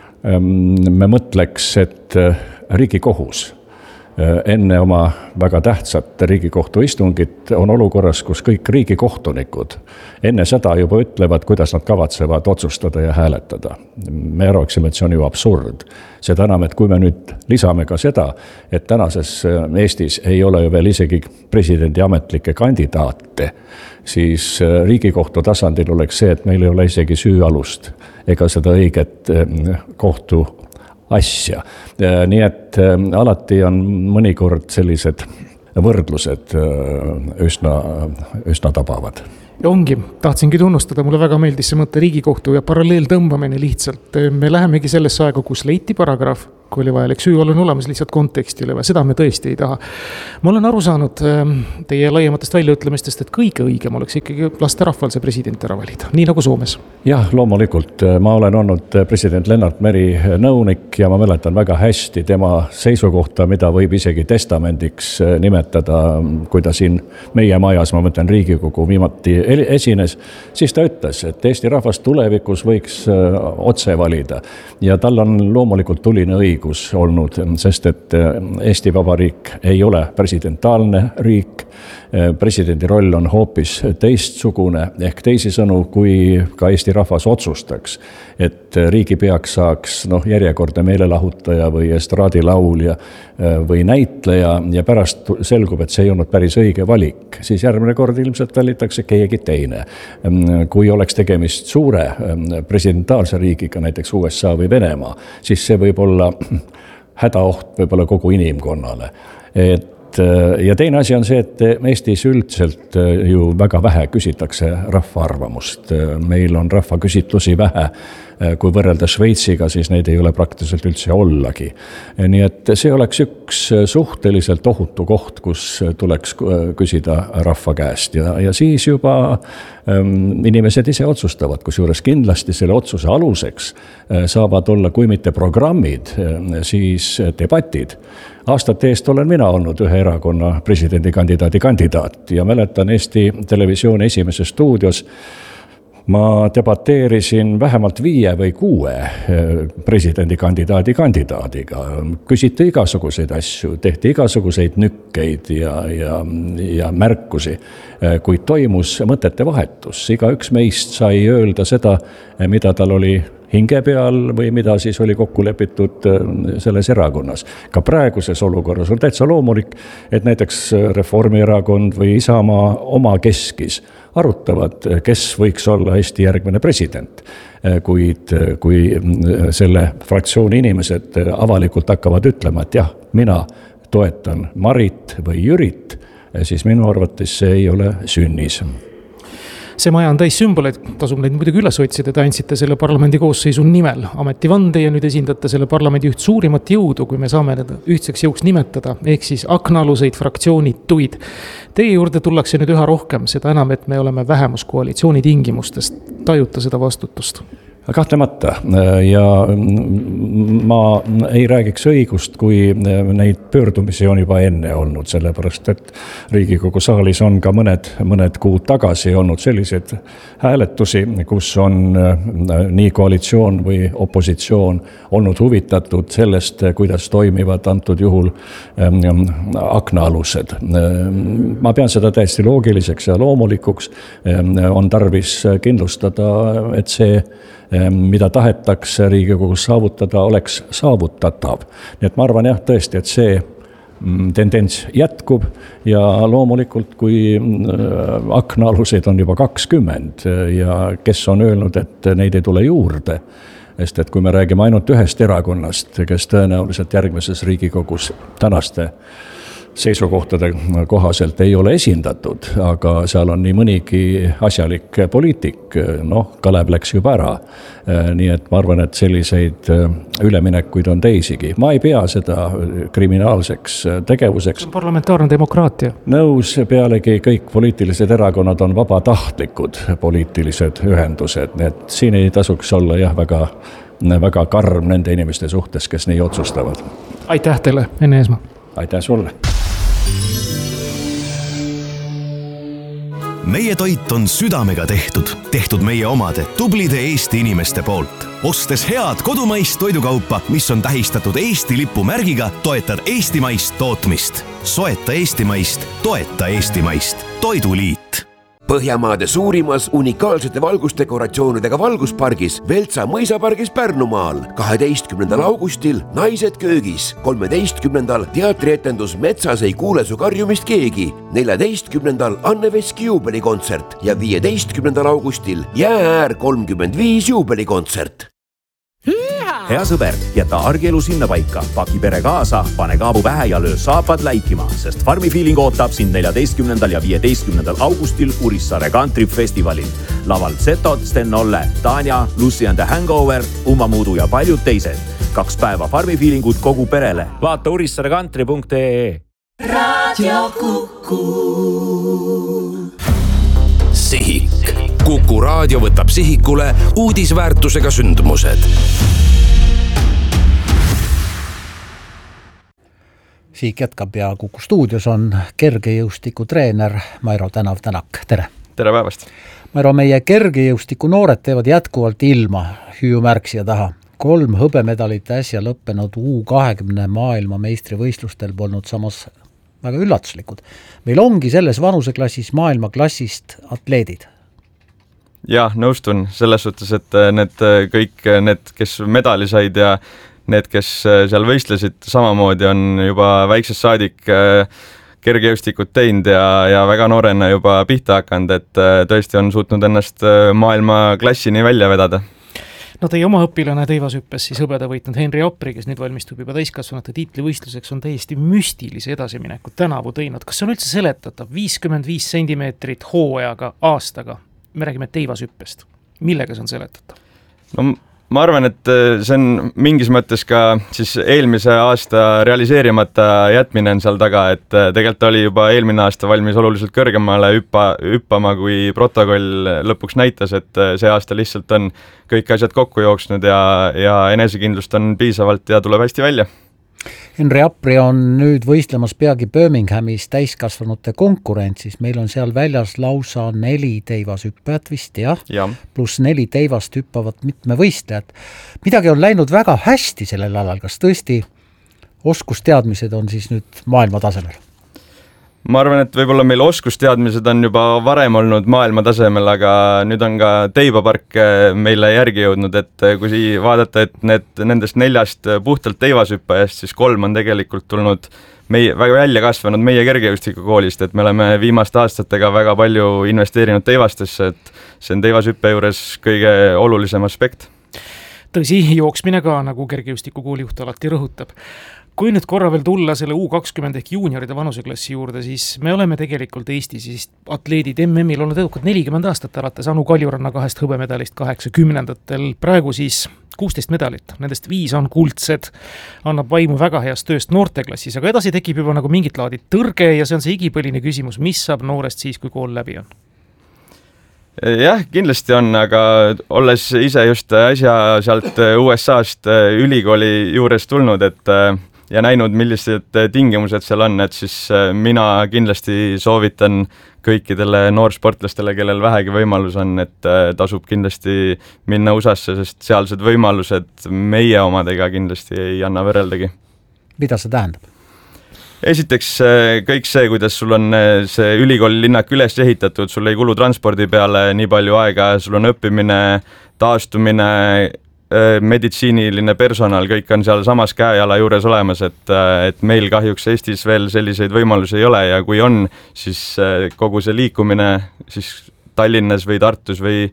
me mõtleks, et Riigikohus enne oma väga tähtsat Riigikohtu istungit on olukorras, kus kõik riigikohtunikud enne seda juba ütlevad, kuidas nad kavatsevad otsustada ja hääletada. Me arvaksime, et see on ju absurd. Seda enam, et kui me nüüd lisame ka seda, et tänases Eestis ei ole ju veel isegi presidendi ametlikke kandidaate, siis Riigikohtu tasandil oleks see, et meil ei ole isegi süüalust ega seda õiget kohtu asja. Nii et alati on mõnikord sellised võrdlused üsna, üsna tabavad. Ja ongi, tahtsingi tunnustada, mulle väga meeldis see mõte Riigikohtu ja paralleel tõmbamine lihtsalt. Me lähemegi sellesse aega, kus leiti paragrahv, kui oli vajalik süü olla olemas lihtsalt konteksti üle, seda me tõesti ei taha. Ma olen aru saanud teie laiematest väljaütlemistest, et kõige õigem oleks ikkagi laste rahval see president ära valida, nii nagu Soomes. Jah, loomulikult. Ma olen olnud president Lennart Meri nõunik ja ma mäletan väga hästi tema seisukohta, mida võib isegi testamendiks nimetada, kui ta siin meie majas, ma mõtlen Riigikogu viimati esines, siis ta ütles, et Eesti rahvas tulevikus võiks otse valida ja tal on loomulikult tuline õigus. õigus olnud, sest et Eesti Vabariik ei ole presidentaalne riik, presidendi roll on hoopis teistsugune, ehk teisisõnu, kui ka Eesti rahvas otsustaks, et riigipeaks saaks noh, järjekordne meelelahutaja või estraadilaulja või näitleja ja pärast selgub, et see ei olnud päris õige valik, siis järgmine kord ilmselt valitakse keegi teine. Kui oleks tegemist suure presidentaalse riigiga, näiteks U S A või Venemaa, siis see võib olla hädaoht võib-olla kogu inimkonnale. Et ja teine asi on see, et Eestis üldiselt ju väga vähe küsitakse rahva arvamust. Meil on rahvaküsitlusi vähe, kui võrrelda Šveitsiga, siis neid ei ole praktiliselt üldse ollagi. Nii et see oleks üks suhteliselt ohutu koht, kus tuleks küsida rahva käest ja, ja siis juba ähm, inimesed ise otsustavad, kus juures kindlasti selle otsuse aluseks äh, saavad olla, kui mitte programmid, äh, siis debatid. Aastate eest olen mina olnud ühe erakonna presidendikandidaadi kandidaat ja mäletan Eesti Televisiooni esimeses stuudios ma debateerisin vähemalt viie või kuue presidendikandidaadi kandidaadiga. Küsiti igasuguseid asju, tehti igasuguseid nükkeid ja, ja, ja märkusi, kuid toimus mõtete vahetus. Igaüks meist sai öelda seda, mida tal oli hinge peal või mida siis oli kokku lepitud selles erakonnas. Ka praeguses olukorras on täitsa loomulik, et näiteks Reformierakond või Isamaa oma keskis arutavad, kes võiks olla Eesti järgmine president. Kuid kui selle fraktsiooni inimesed avalikult hakkavad ütlema, et jah, mina toetan Marit või Jürit, siis minu arvates see ei ole sünnis. See maja on täis sümboleid, tasub neid muidugi üles otsida, te andsite selle parlamendi koosseisu nimel ametivande ja nüüd esindate selle parlamendi üht suurimat jõudu, kui me saame need ühtseks jõuks nimetada, ehk siis aknaaluseid fraktsioonituid. Teie juurde tullakse nüüd üha rohkem, seda enam, et me oleme vähemuskoalitsiooni tingimustest, tajuta seda vastutust. Kahtlemata ja ma ei räägiks õigust, kui neid pöördumisi on juba enne olnud, sellepärast et Riigikogu saalis on ka mõned, mõned kuud tagasi olnud selliseid hääletusi, kus on nii koalitsioon või opositsioon olnud huvitatud sellest, kuidas toimivad antud juhul aknaalused. Ma pean seda täiesti loogiliseks ja loomulikuks, on tarvis kindlustada, et see mida tahetakse Riigikogus saavutada, oleks saavutatav. Nii et ma arvan jah tõesti, et see tendents jätkub ja loomulikult, kui aknaaluseid on juba kakskümmend ja kes on öelnud, et neid ei tule juurde, sest et kui me räägime ainult ühest erakonnast, kes tõenäoliselt järgmises Riigikogus tänaste seisukohtade kohaselt ei ole esindatud, aga seal on nii mõnigi asjalik poliitik, noh, Kalev läks juba ära. Nii et ma arvan, et selliseid üleminekuid on teisigi. Ma ei pea seda kriminaalseks tegevuseks. Parlamentaarne demokraatia. Nõus, pealegi kõik poliitilised erakonnad on vabatahtlikud poliitilised ühendused, nii et siin ei tasuks olla jah, väga, väga karm nende inimeste suhtes, kes nii otsustavad. Aitäh teile, Enne Eesmaa. Aitäh sulle. Meie toit on südamega tehtud, tehtud meie omade tublide Eesti inimeste poolt. Ostes head kodumaist toidukaupa, mis on tähistatud Eesti lipumärgiga, toetad eestimaist tootmist. Soeta eestimaist, toeta eestimaist. Toiduliit. Põhjamaade suurimas unikaalsete valgusdekoratsioonidega valguspargis Veltsa mõisapargis Pärnumaal kaheteistkümnendal augustil Naised köögis, kolmeteistkümnendal teatrietendus Metsas ei kuule su karjumist keegi, neljateistkümnendal Anne Veski juubelikontsert ja viieteistkümnendal augustil Jäääär kolmkümmend viis juubelikontsert. Hea sõber, jäta argielu sinna paika, paki pere kaasa, pane kaabu pähe ja löö saapad läikima, sest Farmi Feeling ootab sind neljateistkümnendal ja viieteistkümnendal augustil Urissaare Country Festivalil. Laval Zetod, Sten Olle, Tanja, Lucy and the Hangover, Uma Muudu ja paljud teised. Kaks päeva Farmi Feelingut kogu perele. Vaata urissaare country punkt ee. Radio Kuku. Sihik. Kuku raadio võtab sihikule uudisväärtusega sündmused. Siik jätkab ja Kuku stuudios on kergejõustiku treener Mairo Tänav-Tänak. Tere! Tere päevast! Mairo, meie kergejõustiku noored teevad jätkuvalt ilma hüüumärksija taha. kolm hõbemedalit äsja lõppenud U kahekümne maailma meistrivõistlustel polnud samas väga üllatuslikud. Meil ongi selles vanuseklassis maailmaklassist atleedid. Jah, nõustun selles suhtes, et need kõik need, kes medali said ja need, kes seal võistlesid, samamoodi on juba väiksest saadik kergejõustikut teinud ja, ja väga noorena juba pihta hakanud, et tõesti on suutnud ennast maailma klassini välja vedada. No teie oma õpilane teivashüppes siis hõbeda võitnud Henri Appri, kes nüüd valmistub juba täiskasvanute tiitlivõistluseks, on täiesti müstilise edasiminekut tänavu teinud. Kas see on üldse seletatav? viiskümmend viis sentimeetrit hooajaga aastaga. Me räägime teivashüppest. Millega see on seletatav? No ma arvan, et see on mingis mõttes ka siis eelmise aasta realiseerimata jätmine on seal taga, et tegelikult oli juba eelmine aasta valmis oluliselt kõrgemale hüppa, hüppama, kui protokoll lõpuks näitas, et see aasta lihtsalt on kõik asjad kokku jooksnud ja, ja enesekindlust on piisavalt ja tuleb hästi välja. Henri Appri on nüüd võistlemas peagi Birminghamis täiskasvanute konkurentsis. Meil on seal väljas lausa neli teivashüppajat vist, jah, ja. Pluss neli teivast hüppavat mitme võistlejat. Midagi on läinud väga hästi sellel alal. Kas tõesti oskusteadmised on siis nüüd maailma tasemel? Ma arvan, et võib-olla meil oskusteadmised on juba varem olnud maailma tasemel, aga nüüd on ka teibapark meile järgi jõudnud, et kui vaadata, et need, nendest neljast puhtalt teivashüppajast, siis kolm on tegelikult tulnud meie, väga välja kasvanud meie kergejõustikukoolist, et me oleme viimaste aastatega väga palju investeerinud teivastesse, et see on teivashüppe juures kõige olulisem aspekt. Tõsi, jooksmine ka, nagu kergejõustikukooli juht alati rõhutab. Kui nüüd korra veel tulla selle U kakskümmend ehk juunioride vanuseklassi juurde, siis me oleme tegelikult Eestis siis atleedid M M-il olnud edukad nelikümmend aastat alates Anu Kaljuranna kahest hõbemedalist kaheksakümnendatel. Praegu siis kuusteist medalit, nendest viis on kuldsed, annab vaimu väga heast tööst noorteklassis, aga edasi tekib juba nagu mingit laadi tõrge ja see on see igipõline küsimus, mis saab noorest siis, kui kool läbi on? Jah, kindlasti on, aga olles ise just äsja sealt U S A-st ülikooli juures tulnud, et ja näinud, millised tingimused seal on, et siis mina kindlasti soovitan kõikidele noorsportlastele, kellel vähegi võimalus on, et tasub kindlasti minna U S A-sse, sest sealsed võimalused meie omadega kindlasti ei anna võrreldagi. Mida see tähendab? Esiteks kõik see, kuidas sul on see ülikooli linnak üles ehitatud, sul ei kulu transpordi peale nii palju aega, sul on õppimine, taastumine, meditsiiniline personal, kõik on seal samas käejala juures olemas, et, et meil kahjuks Eestis veel selliseid võimalusi ei ole ja kui on, siis kogu see liikumine siis Tallinnas või Tartus või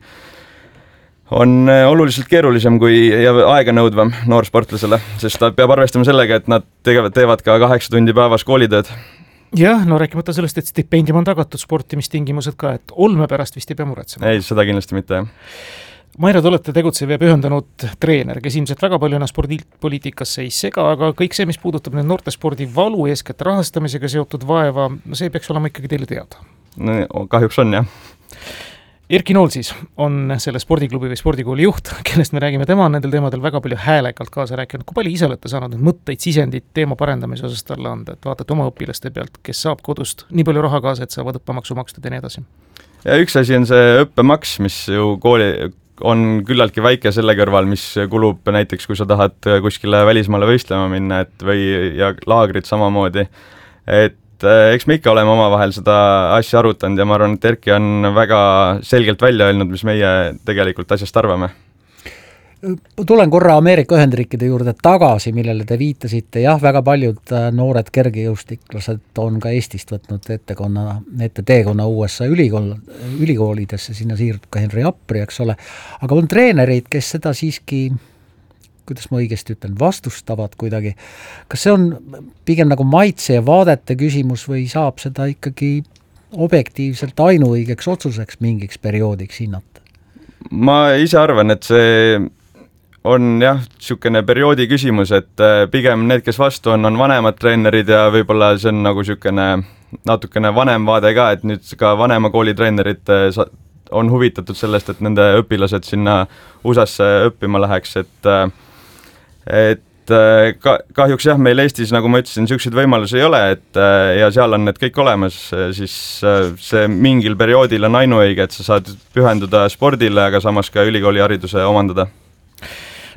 on oluliselt keerulisem kui ja aeganõudvam noorsportlasele, sest ta peab arvestama sellega, et nad tegevad, teevad ka kaheksa tundi päevas koolitööd. Jah, no rääkimata sellest, et stipendium on tagatud, sportimistingimused ka, et olme pärast vist ei pea muretsema. Ei, seda kindlasti mitte, jah. Maire, te olete tegutsev ja pühendanud treener, kes ilmselt väga palju ennast spordipoliitikasse ei sega, aga kõik see, mis puudutab nüüd noortespordi valu, eeskätt rahastamisega seotud vaeva, see peaks olema ikkagi teile teada. No, kahjuks on, jah. Erki Nool siis on selle spordiklubi või spordikooli juht, kellest me räägime, tema on nendel teemadel väga palju häälekalt kaasa rääkinud. Kui palju ise olete saanud mõtteid, sisendit teema parendamise osas talle anda, et vaatate oma õpilaste pealt, kes saab kodust nii palju raha kaasa, et saavad õppemaksu makstud ja nii edasi? Ja üks asi on see õppemaks, mis ju kooli on küllaltki väike selle kõrval, mis kulub näiteks, kui sa tahad kuskile välismaale võistlema minna, et või ja laagrid samamoodi, et eks me ikka oleme omavahel seda asja arutanud ja ma arvan, et Erki on väga selgelt välja öelnud, mis meie tegelikult asjast arvame. Tulen korra Ameerika Ühendriikide juurde tagasi, millele te viitasite. Jah, väga paljud noored kergejõustiklased on ka Eestist võtnud ettekonna, ette teekonna U S A ülikool, ülikoolidesse, sinna siirdub ka Henri Appri, eks ole. Aga on treenerid, kes seda siiski, kuidas ma õigesti ütlen, vastustavad kuidagi. Kas see on pigem nagu maitse ja vaadete küsimus või saab seda ikkagi objektiivselt ainuõigeks otsuseks mingiks perioodiks hinnata? Ma ise arvan, et see on jah, niisugune perioodi küsimus, et pigem need, kes vastu on, on vanemad treenerid ja võib-olla see on nagu niisugune natukene vanem vaade ka, et nüüd ka vanema kooli treenerid on huvitatud sellest, et nende õpilased sinna U S A-sse õppima läheks, et, et ka, kahjuks jah, meil Eestis, nagu ma ütlesin, niisuguseid võimalusi ei ole, et ja seal on need kõik olemas, siis see mingil perioodil on ainuõige, et sa saad pühenduda spordile, aga samas ka ülikooli hariduse omandada.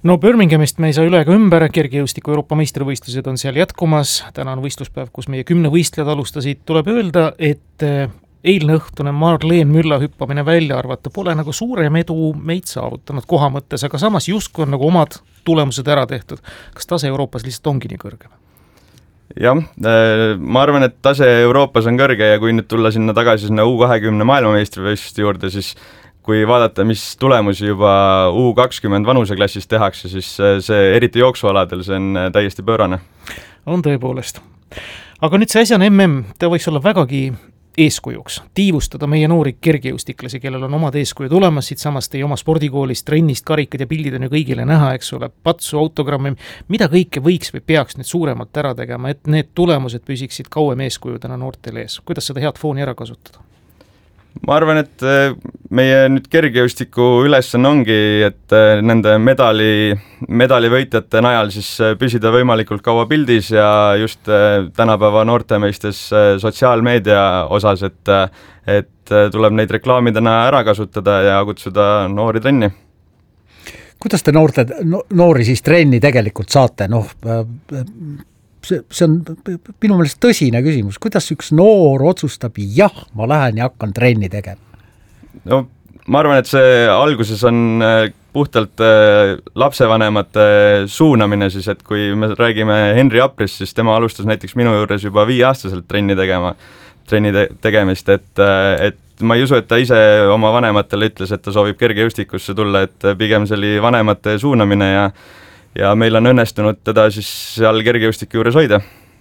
no Birminghamist me ei saa üle ega ümber, kergejõustiku Euroopa meistrivõistlused on seal jätkumas, täna on võistluspäev, kus meie kümne võistlejad alustasid, tuleb öelda, et eilne õhtune Marleen Mülla hüppamine välja arvata pole nagu suurem edu meid saavutanud koha mõttes, aga samas justkui on nagu omad tulemused ära tehtud. Kas tase Euroopas lihtsalt ongi nii kõrge? Jah, ma arvan, et tase Euroopas on kõrge ja kui nüüd tulla sinna tagasi sinna U kahekümne maailmameistrivõistluste juurde, siis kui vaadata, mis tulemusi juba U kakskümmend vanuseklassis tehakse, siis see eriti jooksualadel, see on täiesti pöörane. On tõepoolest. Aga nüüd see asjane M M, ta võiks olla vägagi eeskujuks, tiivustada meie noori kergejõustiklasi, kellel on omad eeskujud olemas, siit samast teie oma spordikoolist, trennist, karikad ja pildid on ju kõigile näha, eks ole, patsu, autogrammi, mida kõike võiks või peaks nüüd suuremalt ära tegema, et need tulemused püsiksid kauem eeskujudena noortel ees. Kuidas seda head fooni ära kasutada? Ma arvan, et meie nüüd kergejõustiku ülesanne ongi, et nende medali, medalivõitjate najal siis püsida võimalikult kaua pildis ja just tänapäeva noortemeistes sotsiaalmeedia osas, et, et tuleb neid reklaamidena ära kasutada ja kutsuda noori trenni. Kuidas te noorte, no, noori siis trenni tegelikult saate? Noh, see, see on minu meelest tõsine küsimus. Kuidas üks noor otsustab, jah, ma lähen ja hakkan trenni tegema? No ma arvan, et see alguses on puhtalt lapsevanemate suunamine siis, et kui me räägime Henri Aprist, siis tema alustas näiteks minu juures juba viieaastaselt trenni tegema, trenni te- tegemist, et, et ma ei usu, et ta ise oma vanematele ütles, et ta soovib kergejõustikusse tulla, et pigem see oli vanemate suunamine ja ja meil on õnnestunud teda siis seal kergejõustiku juures hoida.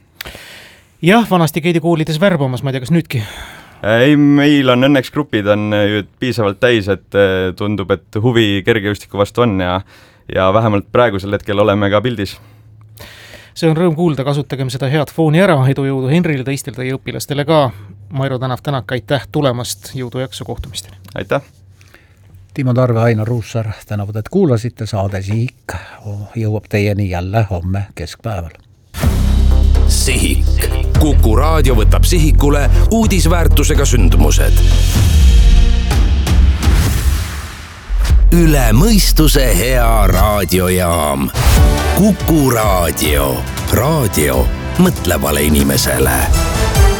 Jah, vanasti käidi koolides värbamas, ma ei tea, kas nüüdki? Ei, meil on õnneks grupid on ju piisavalt täis, et tundub, et huvi kergejõustiku vastu on ja, ja vähemalt praegusel hetkel oleme ka pildis. See on rõõm kuulda, kasutagem seda head fooni ära, edu jõudu Henrile, teistel teie õpilastele ka. Mairo Tänav, Tänak, aitäh tulemast, jõudu jaksu kohtumisteni. Aitäh! Timo Tarve, Ainar Ruussaar, tänavad, et kuulasite, saade Sihik jõuab teieni jälle homme keskpäeval. Sihik. Kuku raadio võtab sihikule uudisväärtusega sündmused. Üle mõistuse hea raadiojaam. Kuku raadio. Raadio mõtlevale inimesele.